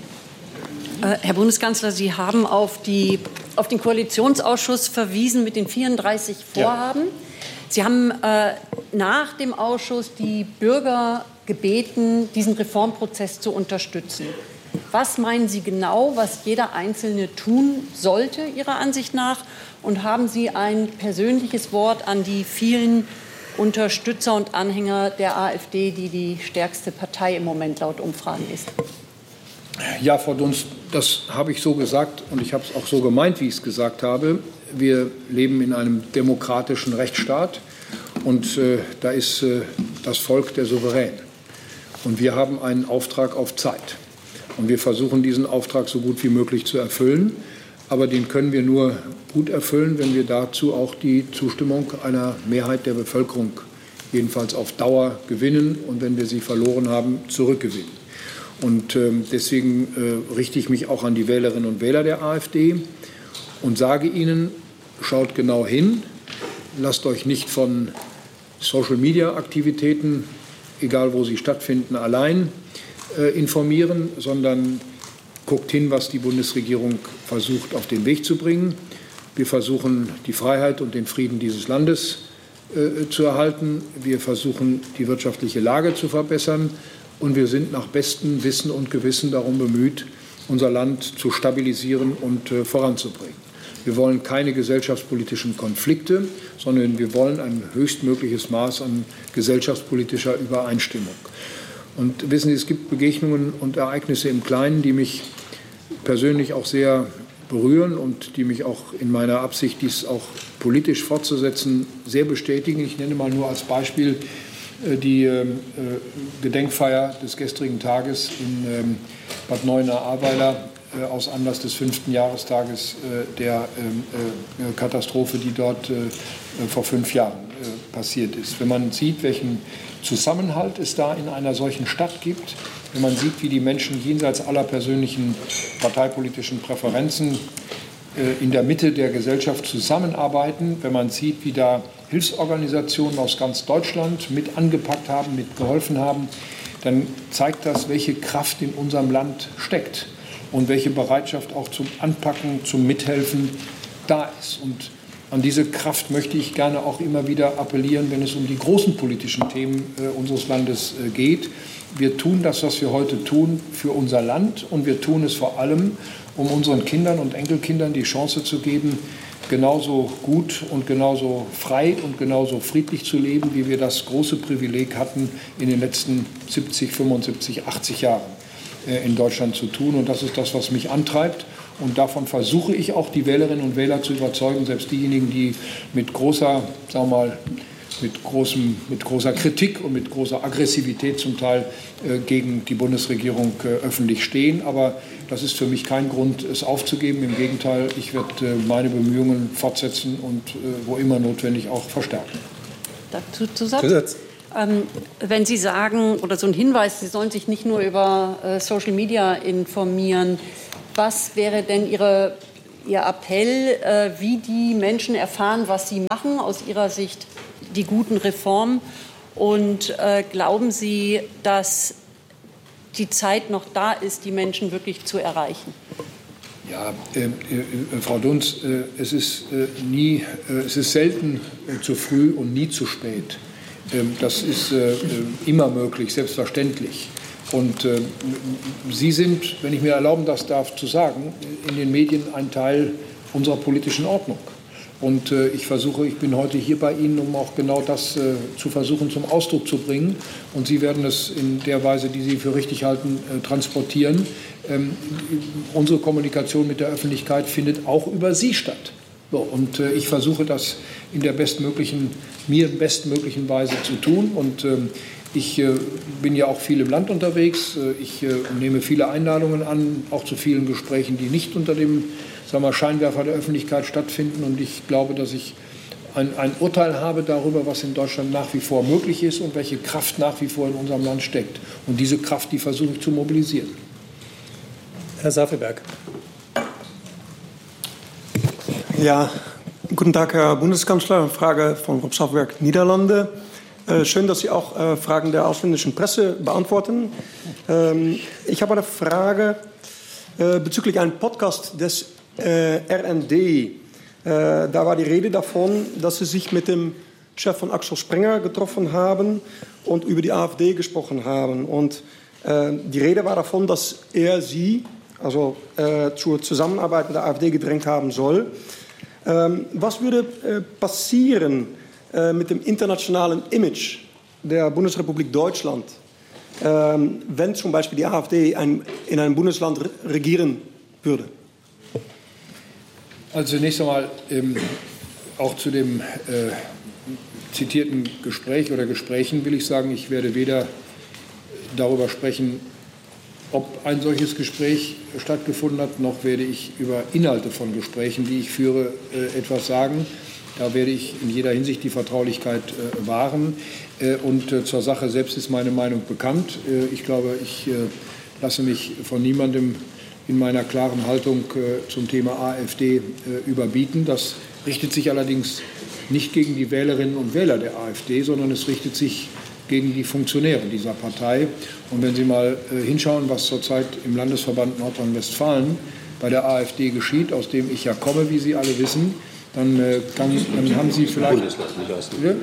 Herr Bundeskanzler, Sie haben auf den Koalitionsausschuss verwiesen mit den 34 Vorhaben. Ja. Sie haben nach dem Ausschuss die Bürger gebeten, diesen Reformprozess zu unterstützen. Was meinen Sie genau, was jeder Einzelne tun sollte, Ihrer Ansicht nach? Und haben Sie ein persönliches Wort an die vielen Unterstützer und Anhänger der AfD, die die stärkste Partei im Moment laut Umfragen ist? Ja, Frau Dunz, das habe ich so gesagt und ich habe es auch so gemeint, wie ich es gesagt habe. Wir leben in einem demokratischen Rechtsstaat und da ist das Volk der Souverän. Und wir haben einen Auftrag auf Zeit. Und wir versuchen, diesen Auftrag so gut wie möglich zu erfüllen. Aber den können wir nur gut erfüllen, wenn wir dazu auch die Zustimmung einer Mehrheit der Bevölkerung jedenfalls auf Dauer gewinnen und wenn wir sie verloren haben, zurückgewinnen. Und deswegen richte ich mich auch an die Wählerinnen und Wähler der AfD und sage ihnen, schaut genau hin, lasst euch nicht von Social-Media-Aktivitäten, egal wo sie stattfinden, allein informieren, sondern guckt hin, was die Bundesregierung versucht, auf den Weg zu bringen. Wir versuchen, die Freiheit und den Frieden dieses Landes zu erhalten. Wir versuchen, die wirtschaftliche Lage zu verbessern. Und wir sind nach bestem Wissen und Gewissen darum bemüht, unser Land zu stabilisieren und voranzubringen. Wir wollen keine gesellschaftspolitischen Konflikte, sondern wir wollen ein höchstmögliches Maß an gesellschaftspolitischer Übereinstimmung. Und wissen Sie, es gibt Begegnungen und Ereignisse im Kleinen, die mich persönlich auch sehr berühren und die mich auch in meiner Absicht, dies auch politisch fortzusetzen, sehr bestätigen. Ich nenne mal nur als Beispiel die Gedenkfeier des gestrigen Tages in Bad Neuenahr-Ahrweiler aus Anlass des 5. Jahrestages der Katastrophe, die dort vor 5 Jahren passiert ist. Wenn man sieht, welchen Zusammenhalt es da in einer solchen Stadt gibt, wenn man sieht, wie die Menschen jenseits aller persönlichen parteipolitischen Präferenzen in der Mitte der Gesellschaft zusammenarbeiten, wenn man sieht, wie da Hilfsorganisationen aus ganz Deutschland mit angepackt haben, mit geholfen haben, dann zeigt das, welche Kraft in unserem Land steckt und welche Bereitschaft auch zum Anpacken, zum Mithelfen da ist. Und an diese Kraft möchte ich gerne auch immer wieder appellieren, wenn es um die großen politischen Themen unseres Landes geht. Wir tun das, was wir heute tun, für unser Land, und wir tun es vor allem, um unseren Kindern und Enkelkindern die Chance zu geben, genauso gut und genauso frei und genauso friedlich zu leben, wie wir das große Privileg hatten, in den letzten 70, 75, 80 Jahren in Deutschland zu tun. Und das ist das, was mich antreibt. Und davon versuche ich auch, die Wählerinnen und Wähler zu überzeugen, selbst diejenigen, die mit großer, sagen wir mal, mit großer Kritik und mit großer Aggressivität zum Teil gegen die Bundesregierung öffentlich stehen. Aber das ist für mich kein Grund, es aufzugeben. Im Gegenteil, ich werde meine Bemühungen fortsetzen und wo immer notwendig auch verstärken. Dazu Zusatz? Wenn Sie sagen, oder so ein Hinweis, Sie sollen sich nicht nur über Social Media informieren, was wäre denn Ihr Appell, wie die Menschen erfahren, was Sie machen, aus Ihrer Sicht die guten Reformen? Und glauben Sie, dass die Zeit noch da ist, die Menschen wirklich zu erreichen? Ja, Frau Dunz, es ist selten zu früh und nie zu spät. Das ist immer möglich, selbstverständlich. Und Sie sind, wenn ich mir erlauben darf zu sagen, in den Medien ein Teil unserer politischen Ordnung. Und ich bin heute hier bei Ihnen, um auch genau das zu versuchen zum Ausdruck zu bringen. Und Sie werden es in der Weise, die Sie für richtig halten, transportieren. Unsere Kommunikation mit der Öffentlichkeit findet auch über Sie statt. So, und ich versuche das in der bestmöglichen Weise zu tun. Und ich bin ja auch viel im Land unterwegs. Ich nehme viele Einladungen an, auch zu vielen Gesprächen, die nicht unter dem Scheinwerfer der Öffentlichkeit stattfinden. Und ich glaube, dass ich ein Urteil habe darüber, was in Deutschland nach wie vor möglich ist und welche Kraft nach wie vor in unserem Land steckt. Und diese Kraft, die versuche ich zu mobilisieren. Herr Safelberg. Ja, guten Tag, Herr Bundeskanzler. Frage von Rob Safelberg, Niederlande. Schön, dass Sie auch Fragen der ausländischen Presse beantworten. Ich habe eine Frage bezüglich einem Podcast des RND. Da war die Rede davon, dass Sie sich mit dem Chef von Axel Springer getroffen haben und über die AfD gesprochen haben. Und die Rede war davon, dass er Sie, also zur Zusammenarbeit mit der AfD gedrängt haben soll. Was würde passieren mit dem internationalen Image der Bundesrepublik Deutschland, wenn zum Beispiel die AfD in einem Bundesland regieren würde? Also zunächst einmal auch zu dem zitierten Gespräch oder Gesprächen will ich sagen, ich werde weder darüber sprechen, ob ein solches Gespräch stattgefunden hat, noch werde ich über Inhalte von Gesprächen, die ich führe, etwas sagen. Da werde ich in jeder Hinsicht die Vertraulichkeit wahren. Und zur Sache selbst ist meine Meinung bekannt. Ich glaube, ich lasse mich von niemandem in meiner klaren Haltung zum Thema AfD überbieten. Das richtet sich allerdings nicht gegen die Wählerinnen und Wähler der AfD, sondern es richtet sich gegen die Funktionäre dieser Partei. Und wenn Sie mal hinschauen, was zurzeit im Landesverband Nordrhein-Westfalen bei der AfD geschieht, aus dem ich ja komme, wie Sie alle wissen, dann haben Sie vielleicht... Bundesland, nicht aus dem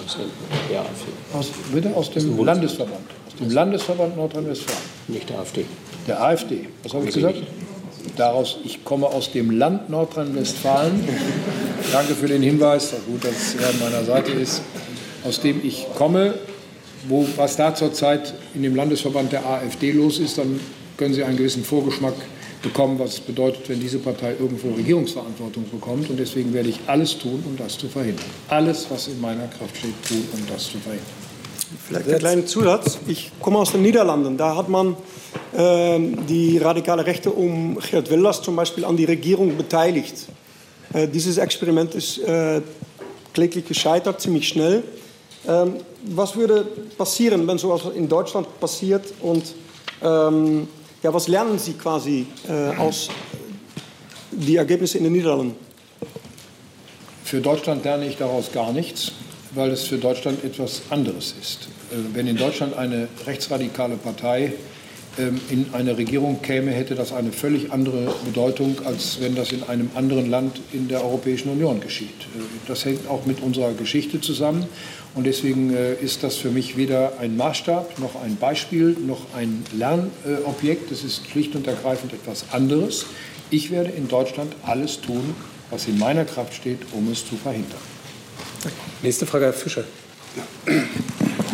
AfD. Aus dem Landesverband. Aus dem Landesverband Nordrhein-Westfalen. Nicht der AfD. Der AfD. Was habe ich gesagt? Ich komme aus dem Land Nordrhein-Westfalen. Danke für den Hinweis. Gut, dass er an meiner Seite ist. Aus dem ich komme. Was da zurzeit in dem Landesverband der AfD los ist, dann können Sie einen gewissen Vorgeschmack bekommen, was es bedeutet, wenn diese Partei irgendwo Regierungsverantwortung bekommt. Und deswegen werde ich alles tun, um das zu verhindern. Alles, was in meiner Kraft steht, tun, um das zu verhindern. Vielleicht einen kleinen Zusatz. Ich komme aus den Niederlanden. Da hat man die radikale Rechte um Geert Wilders zum Beispiel an die Regierung beteiligt. Dieses Experiment ist kläglich gescheitert, ziemlich schnell. Was würde passieren, wenn sowas in Deutschland passiert? Und was lernen Sie quasi aus den Ergebnissen in den Niederlanden? Für Deutschland lerne ich daraus gar nichts, weil es für Deutschland etwas anderes ist. Wenn in Deutschland eine rechtsradikale Partei in eine Regierung käme, hätte das eine völlig andere Bedeutung, als wenn das in einem anderen Land in der Europäischen Union geschieht. Das hängt auch mit unserer Geschichte zusammen. Und deswegen ist das für mich weder ein Maßstab, noch ein Beispiel, noch ein Lernobjekt. Es ist schlicht und ergreifend etwas anderes. Ich werde in Deutschland alles tun, was in meiner Kraft steht, um es zu verhindern. Nächste Frage, Herr Fischer. Dank.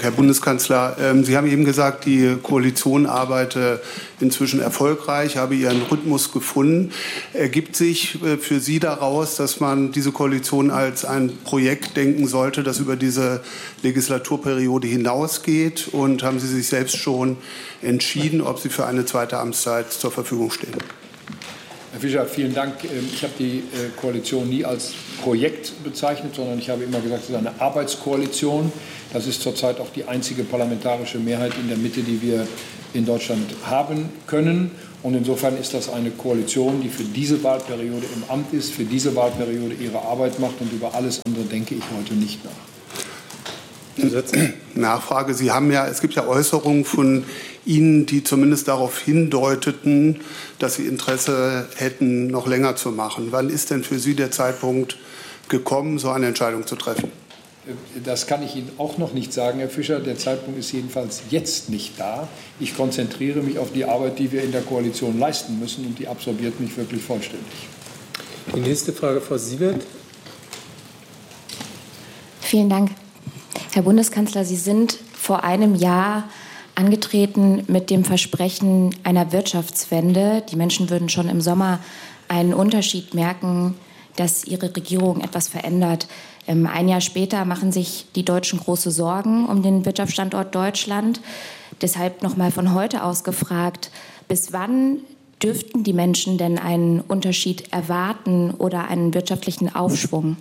Herr Bundeskanzler, Sie haben eben gesagt, die Koalition arbeite inzwischen erfolgreich, habe ihren Rhythmus gefunden. Ergibt sich für Sie daraus, dass man diese Koalition als ein Projekt denken sollte, das über diese Legislaturperiode hinausgeht? Und haben Sie sich selbst schon entschieden, ob Sie für eine zweite Amtszeit zur Verfügung stehen? Herr Fischer, vielen Dank. Ich habe die Koalition nie als Projekt bezeichnet, sondern ich habe immer gesagt, es ist eine Arbeitskoalition. Das ist zurzeit auch die einzige parlamentarische Mehrheit in der Mitte, die wir in Deutschland haben können. Und insofern ist das eine Koalition, die für diese Wahlperiode im Amt ist, für diese Wahlperiode ihre Arbeit macht. Und über alles andere denke ich heute nicht nach. Nachfrage. Sie haben ja, es gibt ja Äußerungen von Ihnen, die zumindest darauf hindeuteten, dass Sie Interesse hätten, noch länger zu machen. Wann ist denn für Sie der Zeitpunkt gekommen, so eine Entscheidung zu treffen? Das kann ich Ihnen auch noch nicht sagen, Herr Fischer. Der Zeitpunkt ist jedenfalls jetzt nicht da. Ich konzentriere mich auf die Arbeit, die wir in der Koalition leisten müssen, und die absorbiert mich wirklich vollständig. Die nächste Frage, Frau Siewert. Vielen Dank. Herr Bundeskanzler, Sie sind vor einem Jahr angetreten mit dem Versprechen einer Wirtschaftswende. Die Menschen würden schon im Sommer einen Unterschied merken, dass Ihre Regierung etwas verändert. Ein Jahr später machen sich die Deutschen große Sorgen um den Wirtschaftsstandort Deutschland. Deshalb noch mal von heute aus gefragt, bis wann dürften die Menschen denn einen Unterschied erwarten oder einen wirtschaftlichen Aufschwung?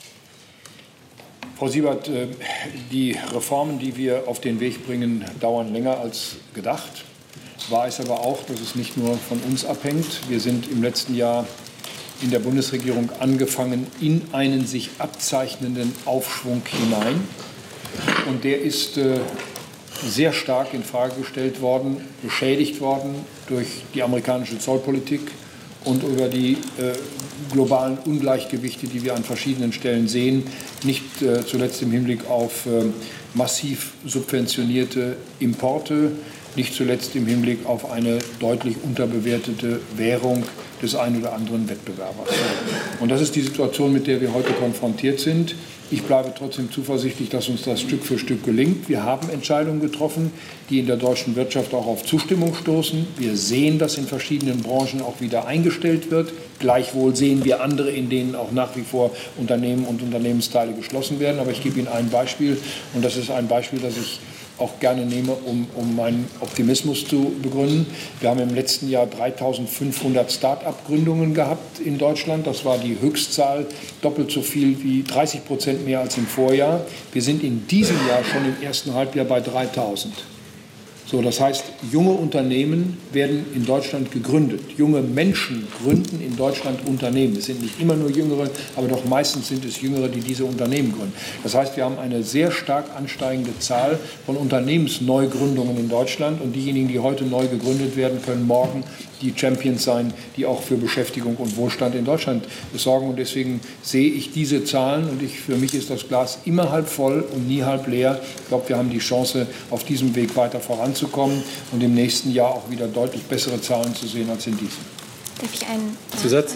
Frau Siebert, die Reformen, die wir auf den Weg bringen, dauern länger als gedacht. Wahr ist aber auch, dass es nicht nur von uns abhängt. Wir sind im letzten Jahr in der Bundesregierung angefangen in einen sich abzeichnenden Aufschwung hinein. Und der ist sehr stark in Frage gestellt worden, beschädigt worden durch die amerikanische Zollpolitik und über die globalen Ungleichgewichte, die wir an verschiedenen Stellen sehen, nicht zuletzt im Hinblick auf massiv subventionierte Importe, nicht zuletzt im Hinblick auf eine deutlich unterbewertete Währung des einen oder anderen Wettbewerbers. Und das ist die Situation, mit der wir heute konfrontiert sind. Ich bleibe trotzdem zuversichtlich, dass uns das Stück für Stück gelingt. Wir haben Entscheidungen getroffen, die in der deutschen Wirtschaft auch auf Zustimmung stoßen. Wir sehen, dass in verschiedenen Branchen auch wieder eingestellt wird. Gleichwohl sehen wir andere, in denen auch nach wie vor Unternehmen und Unternehmensteile geschlossen werden. Aber ich gebe Ihnen ein Beispiel, und das ist ein Beispiel, das ich auch gerne nehme, um meinen Optimismus zu begründen. Wir haben im letzten Jahr 3.500 Start-up-Gründungen gehabt in Deutschland. Das war die Höchstzahl, doppelt so viel wie 30% mehr als im Vorjahr. Wir sind in diesem Jahr schon im ersten Halbjahr bei 3.000. So, das heißt, junge Unternehmen werden in Deutschland gegründet. Junge Menschen gründen in Deutschland Unternehmen. Es sind nicht immer nur Jüngere, aber doch meistens sind es Jüngere, die diese Unternehmen gründen. Das heißt, wir haben eine sehr stark ansteigende Zahl von Unternehmensneugründungen in Deutschland. Und diejenigen, die heute neu gegründet werden, können morgen die Champions sein, die auch für Beschäftigung und Wohlstand in Deutschland sorgen. Und deswegen sehe ich diese Zahlen, und für mich ist das Glas immer halb voll und nie halb leer. Ich glaube, wir haben die Chance, auf diesem Weg weiter voranzukommen und im nächsten Jahr auch wieder deutlich bessere Zahlen zu sehen als in diesem. Darf ich einen Zusatz?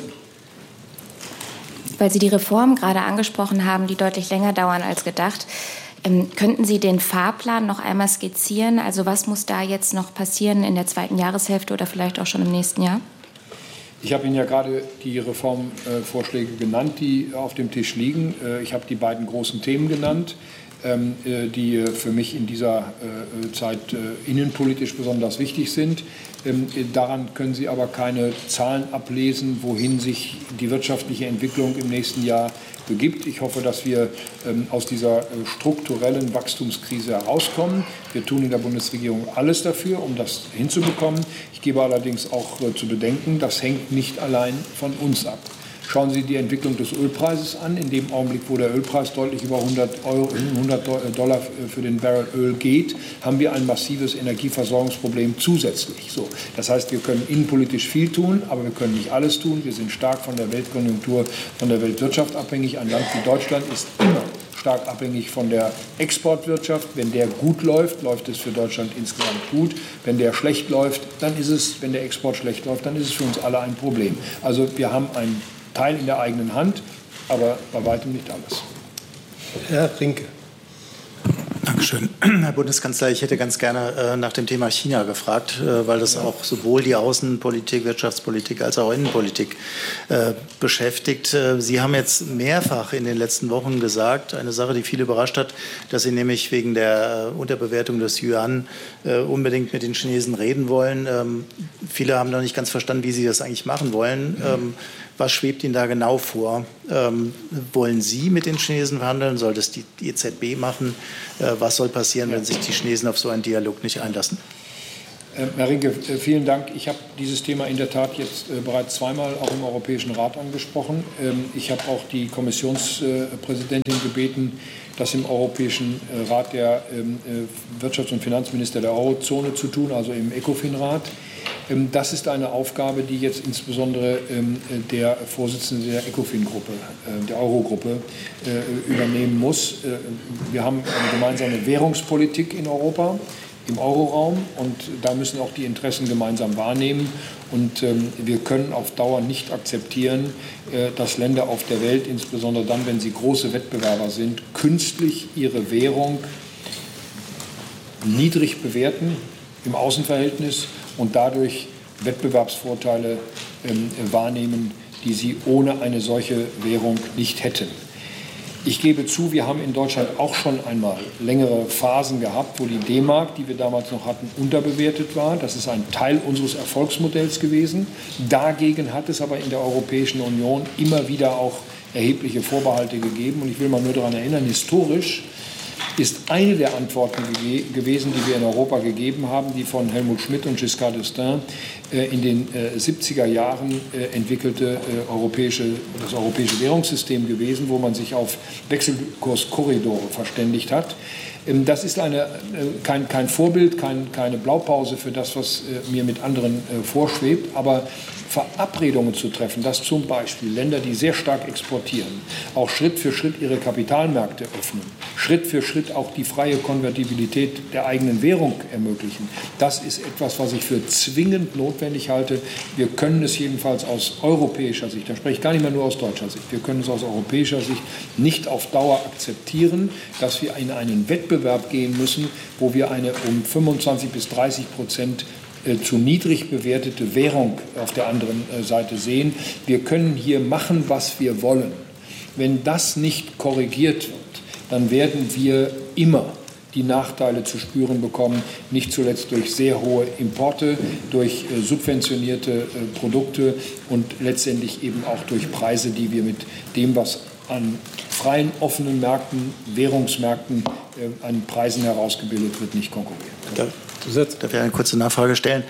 Weil Sie die Reformen gerade angesprochen haben, die deutlich länger dauern als gedacht. Könnten Sie den Fahrplan noch einmal skizzieren? Also was muss da jetzt noch passieren in der zweiten Jahreshälfte oder vielleicht auch schon im nächsten Jahr? Ich habe Ihnen ja gerade die Reformvorschläge genannt, die auf dem Tisch liegen. Ich habe die beiden großen Themen genannt, die für mich in dieser Zeit innenpolitisch besonders wichtig sind. Daran können Sie aber keine Zahlen ablesen, wohin sich die wirtschaftliche Entwicklung im nächsten Jahr begibt. Ich hoffe, dass wir aus dieser strukturellen Wachstumskrise herauskommen. Wir tun in der Bundesregierung alles dafür, um das hinzubekommen. Ich gebe allerdings auch zu bedenken, das hängt nicht allein von uns ab. Schauen Sie die Entwicklung des Ölpreises an. In dem Augenblick, wo der Ölpreis deutlich über $100 für den Barrel Öl geht, haben wir ein massives Energieversorgungsproblem zusätzlich. So, das heißt, wir können innenpolitisch viel tun, aber wir können nicht alles tun. Wir sind stark von der Weltkonjunktur, von der Weltwirtschaft abhängig. Ein Land wie Deutschland ist immer stark abhängig von der Exportwirtschaft. Wenn der gut läuft, läuft es für Deutschland insgesamt gut. Wenn der schlecht läuft, dann ist es, wenn der Export schlecht läuft, dann ist es für uns alle ein Problem. Also wir haben ein Teil in der eigenen Hand, aber bei weitem nicht alles. Herr Rinke. Dankeschön. Herr Bundeskanzler, ich hätte ganz gerne nach dem Thema China gefragt, weil das auch sowohl die Außenpolitik, Wirtschaftspolitik als auch Innenpolitik beschäftigt. Sie haben jetzt mehrfach in den letzten Wochen gesagt, eine Sache, die viele überrascht hat, dass Sie nämlich wegen der Unterbewertung des Yuan unbedingt mit den Chinesen reden wollen. Viele haben noch nicht ganz verstanden, wie Sie das eigentlich machen wollen. Was schwebt Ihnen da genau vor? Wollen Sie mit den Chinesen verhandeln? Soll das die EZB machen? Was soll passieren, wenn sich die Chinesen auf so einen Dialog nicht einlassen? Herr Rinke, vielen Dank. Ich habe dieses Thema in der Tat jetzt bereits zweimal auch im Europäischen Rat angesprochen. Ich habe auch die Kommissionspräsidentin gebeten, das im Europäischen Rat der Wirtschafts- und Finanzminister der Eurozone zu tun, also im ECOFIN-Rat. Das ist eine Aufgabe, die jetzt insbesondere der Vorsitzende der ECOFIN-Gruppe, der Eurogruppe, übernehmen muss. Wir haben eine gemeinsame Währungspolitik in Europa, im Euroraum, und da müssen auch die Interessen gemeinsam wahrnehmen. Und wir können auf Dauer nicht akzeptieren, dass Länder auf der Welt, insbesondere dann, wenn sie große Wettbewerber sind, künstlich ihre Währung niedrig bewerten im Außenverhältnis und dadurch Wettbewerbsvorteile wahrnehmen, die sie ohne eine solche Währung nicht hätten. Ich gebe zu, wir haben in Deutschland auch schon einmal längere Phasen gehabt, wo die D-Mark, die wir damals noch hatten, unterbewertet war. Das ist ein Teil unseres Erfolgsmodells gewesen. Dagegen hat es aber in der Europäischen Union immer wieder auch erhebliche Vorbehalte gegeben. Und ich will mal nur daran erinnern, historisch ist eine der Antworten gewesen, die wir in Europa gegeben haben, die von Helmut Schmidt und Giscard d'Estaing in den 70er Jahren entwickelte das europäische Währungssystem gewesen, wo man sich auf Wechselkurskorridore verständigt hat. Das ist kein Vorbild, keine Blaupause für das, was mir mit anderen vorschwebt, aber Verabredungen zu treffen, dass zum Beispiel Länder, die sehr stark exportieren, auch Schritt für Schritt ihre Kapitalmärkte öffnen, Schritt für Schritt auch die freie Konvertibilität der eigenen Währung ermöglichen. Das ist etwas, was ich für zwingend notwendig halte. Wir können es jedenfalls aus europäischer Sicht, da spreche ich gar nicht mehr nur aus deutscher Sicht, wir können es aus europäischer Sicht nicht auf Dauer akzeptieren, dass wir in einen Wettbewerb gehen müssen, wo wir eine um 25 bis 30% zu niedrig bewertete Währung auf der anderen Seite sehen. Wir können hier machen, was wir wollen. Wenn das nicht korrigiert wird, dann werden wir immer die Nachteile zu spüren bekommen, nicht zuletzt durch sehr hohe Importe, durch subventionierte Produkte und letztendlich eben auch durch Preise, die wir mit dem, was an freien, offenen Märkten, Währungsmärkten an Preisen herausgebildet wird, nicht konkurrieren. Darf ich eine kurze Nachfrage stellen?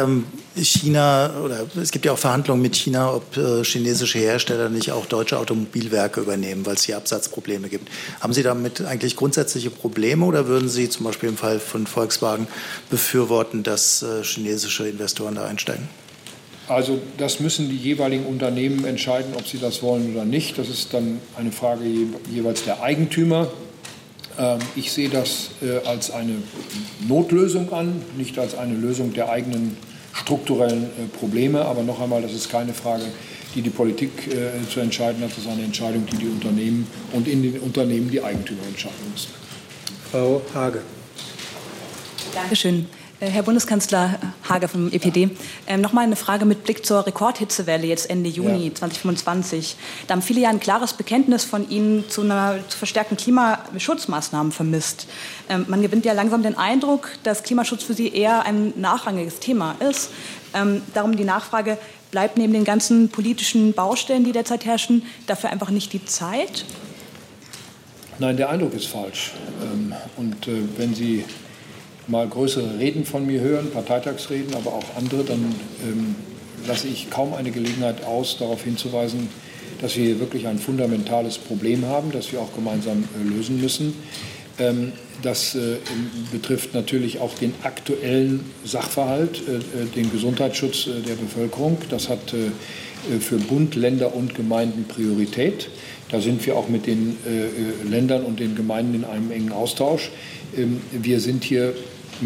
Es gibt ja auch Verhandlungen mit China, ob chinesische Hersteller nicht auch deutsche Automobilwerke übernehmen, weil es hier Absatzprobleme gibt. Haben Sie damit eigentlich grundsätzliche Probleme oder würden Sie zum Beispiel im Fall von Volkswagen befürworten, dass chinesische Investoren da einsteigen? Also das müssen die jeweiligen Unternehmen entscheiden, ob sie das wollen oder nicht. Das ist dann eine Frage jeweils der Eigentümer. Ich sehe das als eine Notlösung an, nicht als eine Lösung der eigenen strukturellen Probleme. Aber noch einmal, das ist keine Frage, die Politik zu entscheiden hat. Das ist eine Entscheidung, die Unternehmen und in den Unternehmen die Eigentümer entscheiden müssen. Frau Hage. Dankeschön. Herr Bundeskanzler, Hage vom EPD. Nochmal eine Frage mit Blick zur Rekordhitzewelle jetzt Ende Juni 2025. Da haben viele ja ein klares Bekenntnis von Ihnen zu verstärkten Klimaschutzmaßnahmen vermisst. Man gewinnt ja langsam den Eindruck, dass Klimaschutz für Sie eher ein nachrangiges Thema ist. Darum die Nachfrage, bleibt neben den ganzen politischen Baustellen, die derzeit herrschen, dafür einfach nicht die Zeit? Nein, der Eindruck ist falsch. Wenn Sie mal größere Reden von mir hören, Parteitagsreden, aber auch andere, dann lasse ich kaum eine Gelegenheit aus, darauf hinzuweisen, dass wir hier wirklich ein fundamentales Problem haben, das wir auch gemeinsam lösen müssen. Das betrifft natürlich auch den aktuellen Sachverhalt, den Gesundheitsschutz der Bevölkerung. Das hat für Bund, Länder und Gemeinden Priorität. Da sind wir auch mit den Ländern und den Gemeinden in einem engen Austausch. Wir sind hier mit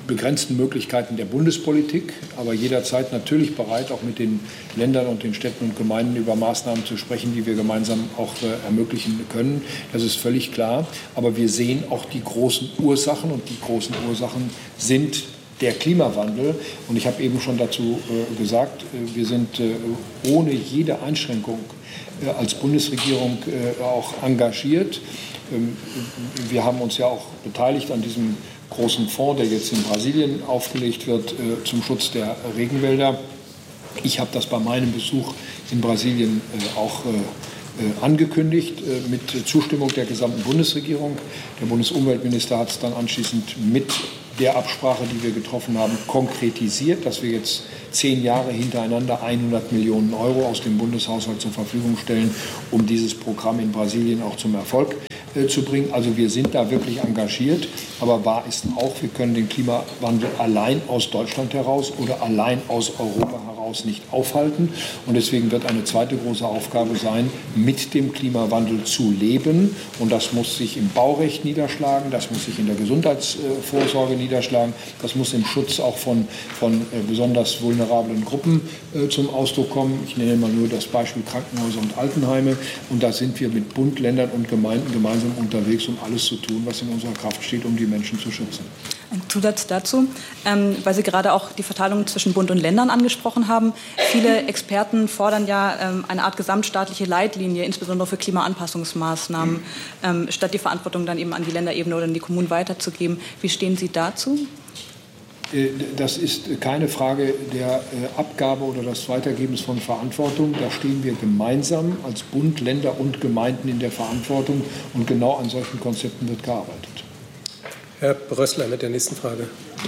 begrenzten Möglichkeiten der Bundespolitik, aber jederzeit natürlich bereit, auch mit den Ländern und den Städten und Gemeinden über Maßnahmen zu sprechen, die wir gemeinsam auch ermöglichen können. Das ist völlig klar. Aber wir sehen auch die großen Ursachen, und die großen Ursachen sind der Klimawandel. Und ich habe eben schon dazu gesagt, wir sind ohne jede Einschränkung als Bundesregierung auch engagiert. Wir haben uns ja auch beteiligt an diesem großen Fonds, der jetzt in Brasilien aufgelegt wird, zum Schutz der Regenwälder. Ich habe das bei meinem Besuch in Brasilien auch angekündigt, mit Zustimmung der gesamten Bundesregierung. Der Bundesumweltminister hat es dann anschließend mit der Absprache, die wir getroffen haben, konkretisiert, dass wir jetzt 10 Jahre hintereinander 100 Millionen Euro aus dem Bundeshaushalt zur Verfügung stellen, um dieses Programm in Brasilien auch zum Erfolg zu bringen. Also wir sind da wirklich engagiert, aber wahr ist auch, wir können den Klimawandel allein aus Deutschland heraus oder allein aus Europa heraus nicht aufhalten. Und deswegen wird eine zweite große Aufgabe sein, mit dem Klimawandel zu leben. Und das muss sich im Baurecht niederschlagen, das muss sich in der Gesundheitsvorsorge niederschlagen, das muss im Schutz auch von besonders vulnerablen Gruppen zum Ausdruck kommen. Ich nenne mal nur das Beispiel Krankenhäuser und Altenheime. Und da sind wir mit Bund, Ländern und Gemeinden gemeinsam unterwegs, um alles zu tun, was in unserer Kraft steht, um die Menschen zu schützen. Ein Zusatz dazu, weil Sie gerade auch die Verteilung zwischen Bund und Ländern angesprochen haben. Viele Experten fordern ja eine Art gesamtstaatliche Leitlinie, insbesondere für Klimaanpassungsmaßnahmen, statt die Verantwortung dann eben an die Länderebene oder an die Kommunen weiterzugeben. Wie stehen Sie dazu? Das ist keine Frage der Abgabe oder des Weitergebens von Verantwortung. Da stehen wir gemeinsam als Bund, Länder und Gemeinden in der Verantwortung. Und genau an solchen Konzepten wird gearbeitet. Herr Brössler mit der nächsten Frage.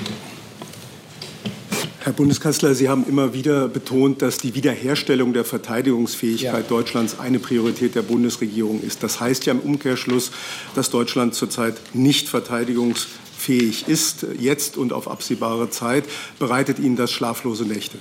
Herr Bundeskanzler, Sie haben immer wieder betont, dass die Wiederherstellung der Verteidigungsfähigkeit Deutschlands eine Priorität der Bundesregierung ist. Das heißt ja im Umkehrschluss, dass Deutschland zurzeit nicht verteidigungsfähig ist, jetzt und auf absehbare Zeit. Bereitet Ihnen das schlaflose Nächte?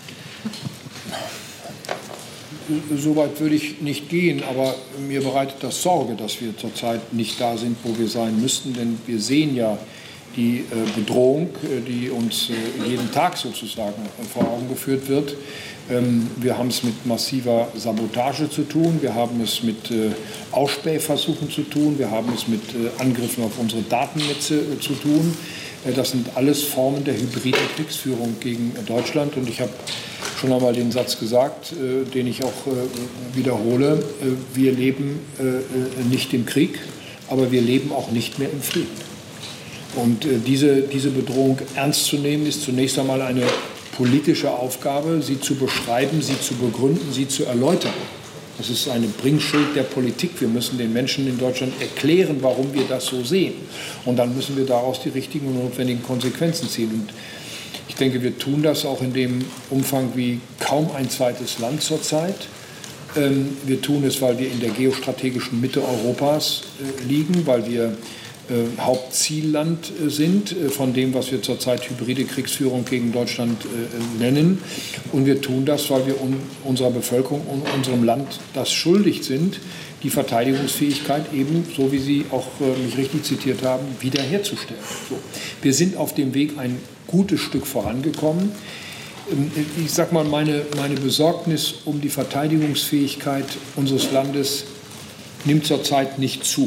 So weit würde ich nicht gehen, aber mir bereitet das Sorge, dass wir zurzeit nicht da sind, wo wir sein müssten. Denn wir sehen ja die Bedrohung, die uns jeden Tag sozusagen vor Augen geführt wird. Wir haben es mit massiver Sabotage zu tun, wir haben es mit Ausspähversuchen zu tun, wir haben es mit Angriffen auf unsere Datennetze zu tun. Das sind alles Formen der hybriden Kriegsführung gegen Deutschland. Und ich habe schon einmal den Satz gesagt, den ich auch wiederhole. Wir leben nicht im Krieg, aber wir leben auch nicht mehr im Frieden. Und diese Bedrohung ernst zu nehmen, ist zunächst einmal eine politische Aufgabe, sie zu beschreiben, sie zu begründen, sie zu erläutern. Das ist eine Bringschuld der Politik. Wir müssen den Menschen in Deutschland erklären, warum wir das so sehen. Und dann müssen wir daraus die richtigen und notwendigen Konsequenzen ziehen. Und ich denke, wir tun das auch in dem Umfang wie kaum ein zweites Land zurzeit. Wir tun es, weil wir in der geostrategischen Mitte Europas liegen, weil wir Hauptzielland sind von dem, was wir zurzeit hybride Kriegsführung gegen Deutschland nennen. Und wir tun das, weil wir unserer Bevölkerung und unserem Land das schuldig sind, die Verteidigungsfähigkeit eben, so wie Sie auch mich richtig zitiert haben, wiederherzustellen. So. Wir sind auf dem Weg ein gutes Stück vorangekommen. Ich sage mal, meine Besorgnis um die Verteidigungsfähigkeit unseres Landes nimmt zurzeit nicht zu.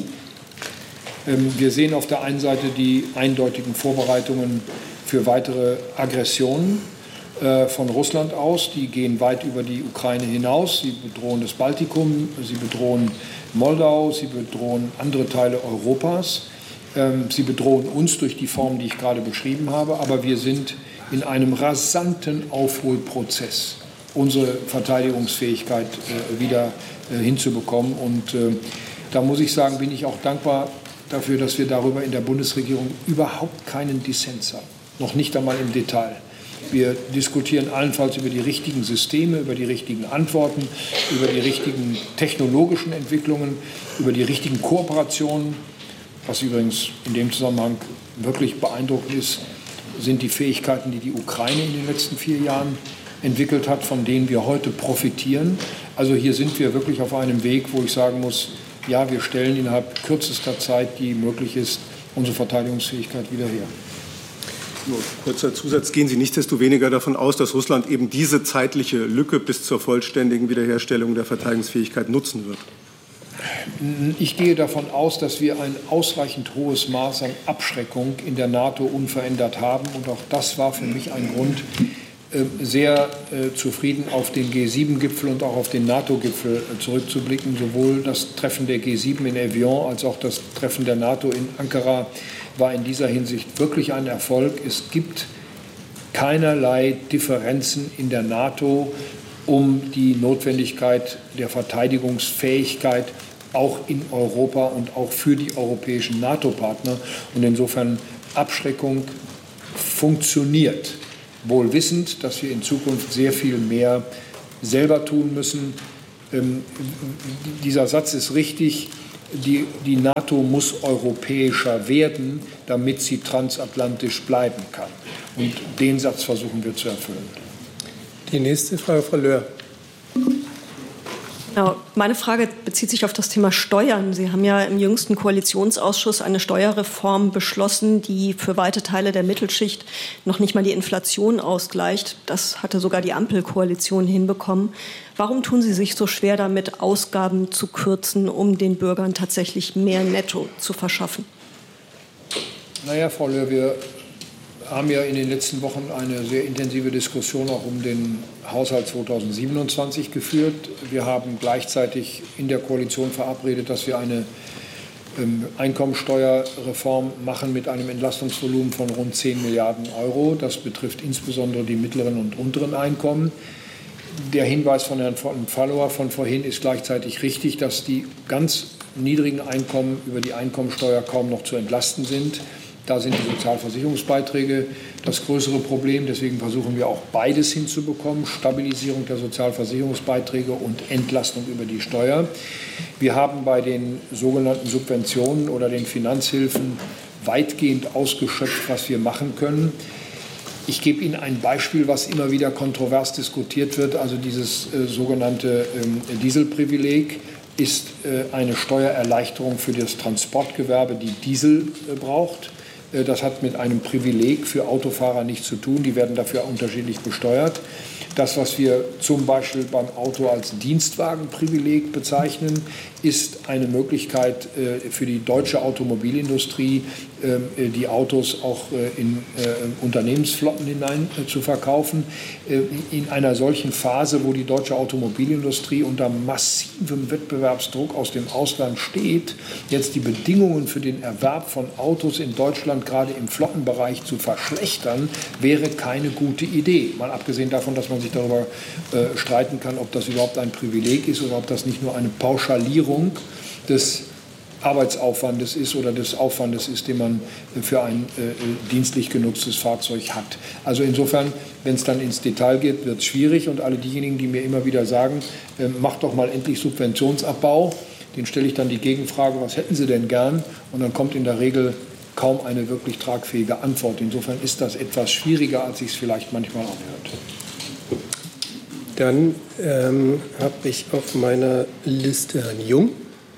Wir sehen auf der einen Seite die eindeutigen Vorbereitungen für weitere Aggressionen von Russland aus. Die gehen weit über die Ukraine hinaus. Sie bedrohen das Baltikum, sie bedrohen Moldau, sie bedrohen andere Teile Europas. Sie bedrohen uns durch die Formen, die ich gerade beschrieben habe. Aber wir sind in einem rasanten Aufholprozess, unsere Verteidigungsfähigkeit wieder hinzubekommen. Und da muss ich sagen, bin ich auch dankbar dafür, dass wir darüber in der Bundesregierung überhaupt keinen Dissens haben, noch nicht einmal im Detail. Wir diskutieren allenfalls über die richtigen Systeme, über die richtigen Antworten, über die richtigen technologischen Entwicklungen, über die richtigen Kooperationen. Was übrigens in dem Zusammenhang wirklich beeindruckend ist, sind die Fähigkeiten, die die Ukraine in den letzten 4 Jahren entwickelt hat, von denen wir heute profitieren. Also hier sind wir wirklich auf einem Weg, wo ich sagen muss, ja, wir stellen innerhalb kürzester Zeit, die möglich ist, unsere Verteidigungsfähigkeit wieder her. Nur kurzer Zusatz. Gehen Sie nichtsdestoweniger davon aus, dass Russland eben diese zeitliche Lücke bis zur vollständigen Wiederherstellung der Verteidigungsfähigkeit nutzen wird? Ich gehe davon aus, dass wir ein ausreichend hohes Maß an Abschreckung in der NATO unverändert haben. Und auch das war für mich ein Grund, sehr zufrieden auf den G7-Gipfel und auch auf den NATO-Gipfel zurückzublicken. Sowohl das Treffen der G7 in Evian als auch das Treffen der NATO in Ankara war in dieser Hinsicht wirklich ein Erfolg. Es gibt keinerlei Differenzen in der NATO um die Notwendigkeit der Verteidigungsfähigkeit auch in Europa und auch für die europäischen NATO-Partner. Und insofern Abschreckung funktioniert, wohl wissend, dass wir in Zukunft sehr viel mehr selber tun müssen. Dieser Satz ist richtig. Die NATO muss europäischer werden, damit sie transatlantisch bleiben kann. Und den Satz versuchen wir zu erfüllen. Die nächste Frage, Frau Löhr. Ja, meine Frage bezieht sich auf das Thema Steuern. Sie haben ja im jüngsten Koalitionsausschuss eine Steuerreform beschlossen, die für weite Teile der Mittelschicht noch nicht mal die Inflation ausgleicht. Das hatte sogar die Ampelkoalition hinbekommen. Warum tun Sie sich so schwer damit, Ausgaben zu kürzen, um den Bürgern tatsächlich mehr Netto zu verschaffen? Naja, Frau Löhr, wir haben ja in den letzten Wochen eine sehr intensive Diskussion auch um den Haushalt 2027 geführt. Wir haben gleichzeitig in der Koalition verabredet, dass wir eine Einkommensteuerreform machen mit einem Entlastungsvolumen von rund 10 Milliarden Euro. Das betrifft insbesondere die mittleren und unteren Einkommen. Der Hinweis von Herrn Vallauer von vorhin ist gleichzeitig richtig, dass die ganz niedrigen Einkommen über die Einkommensteuer kaum noch zu entlasten sind. Da sind die Sozialversicherungsbeiträge das größere Problem. Deswegen versuchen wir auch beides hinzubekommen, Stabilisierung der Sozialversicherungsbeiträge und Entlastung über die Steuer. Wir haben bei den sogenannten Subventionen oder den Finanzhilfen weitgehend ausgeschöpft, was wir machen können. Ich gebe Ihnen ein Beispiel, was immer wieder kontrovers diskutiert wird. Also dieses sogenannte Dieselprivileg ist eine Steuererleichterung für das Transportgewerbe, die Diesel braucht. Das hat mit einem Privileg für Autofahrer nichts zu tun. Die werden dafür unterschiedlich besteuert. Das, was wir zum Beispiel beim Auto als Dienstwagenprivileg bezeichnen, ist eine Möglichkeit für die deutsche Automobilindustrie, die Autos auch in Unternehmensflotten hinein zu verkaufen. In einer solchen Phase, wo die deutsche Automobilindustrie unter massivem Wettbewerbsdruck aus dem Ausland steht, jetzt die Bedingungen für den Erwerb von Autos in Deutschland gerade im Flottenbereich zu verschlechtern, wäre keine gute Idee. Mal abgesehen davon, dass man sich darüber streiten kann, ob das überhaupt ein Privileg ist oder ob das nicht nur eine Pauschalierung des Arbeitsaufwandes ist oder des Aufwandes ist, den man für ein dienstlich genutztes Fahrzeug hat. Also insofern, wenn es dann ins Detail geht, wird es schwierig. Und alle diejenigen, die mir immer wieder sagen, macht doch mal endlich Subventionsabbau, denen stelle ich dann die Gegenfrage, was hätten Sie denn gern? Und dann kommt in der Regel kaum eine wirklich tragfähige Antwort. Insofern ist das etwas schwieriger, als ich es vielleicht manchmal anhört. Dann habe ich auf meiner Liste Herrn Jung.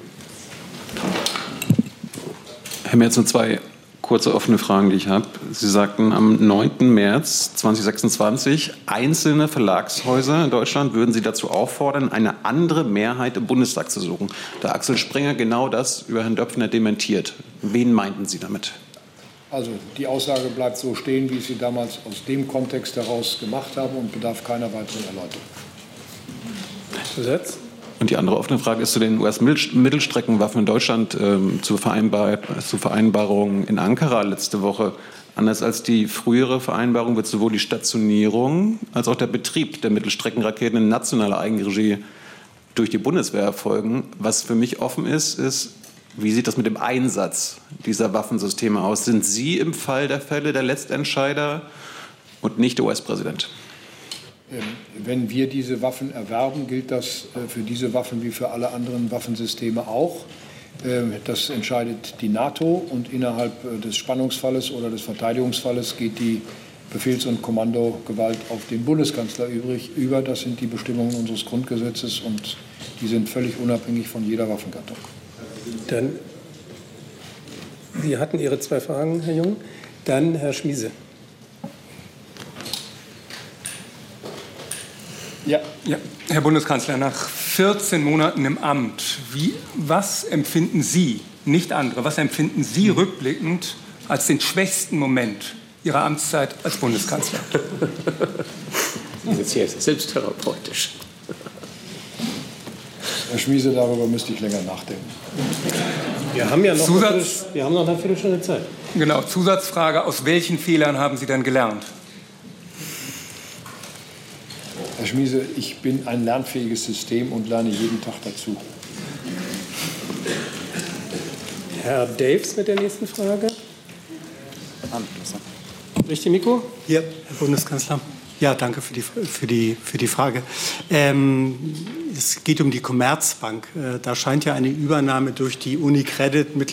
Herr Merz, nur zwei kurze offene Fragen, die ich habe. Sie sagten, am 9. März 2026 einzelne Verlagshäuser in Deutschland würden Sie dazu auffordern, eine andere Mehrheit im Bundestag zu suchen. Da Axel Springer genau das über Herrn Döpfner dementiert. Wen meinten Sie damit? Also die Aussage bleibt so stehen, wie ich sie damals aus dem Kontext heraus gemacht habe und bedarf keiner weiteren Erläuterung. Zusatz? Und die andere offene Frage ist zu den US-Mittelstreckenwaffen in Deutschland, zur Vereinbarung in Ankara letzte Woche. Anders als die frühere Vereinbarung wird sowohl die Stationierung als auch der Betrieb der Mittelstreckenraketen in nationaler Eigenregie durch die Bundeswehr erfolgen. Was für mich offen ist, wie sieht das mit dem Einsatz dieser Waffensysteme aus? Sind Sie im Fall der Fälle der Letztentscheider und nicht der US-Präsident? Wenn wir diese Waffen erwerben, gilt das für diese Waffen wie für alle anderen Waffensysteme auch. Das entscheidet die NATO und innerhalb des Spannungsfalles oder des Verteidigungsfalles geht die Befehls- und Kommandogewalt auf den Bundeskanzler über. Das sind die Bestimmungen unseres Grundgesetzes und die sind völlig unabhängig von jeder Waffengattung. Dann, Sie hatten Ihre zwei Fragen, Herr Jung. Dann Herr Schmiese. Ja. Herr Bundeskanzler, nach 14 Monaten im Amt, was empfinden Sie, nicht andere, was empfinden Sie rückblickend als den schwächsten Moment Ihrer Amtszeit als Bundeskanzler? Das ist jetzt selbsttherapeutisch. Herr Schmiese, darüber müsste ich länger nachdenken. Wir haben ja noch, eine Viertelstunde Zeit. Genau, Zusatzfrage, aus welchen Fehlern haben Sie denn gelernt? Herr Schmiese, ich bin ein lernfähiges System und lerne jeden Tag dazu. Herr Daves mit der nächsten Frage. Richtig, Mikro? Ja, Herr Bundeskanzler. Ja, danke für die Frage. Es geht um die Commerzbank. Da scheint ja eine Übernahme durch die UniCredit mittlerweile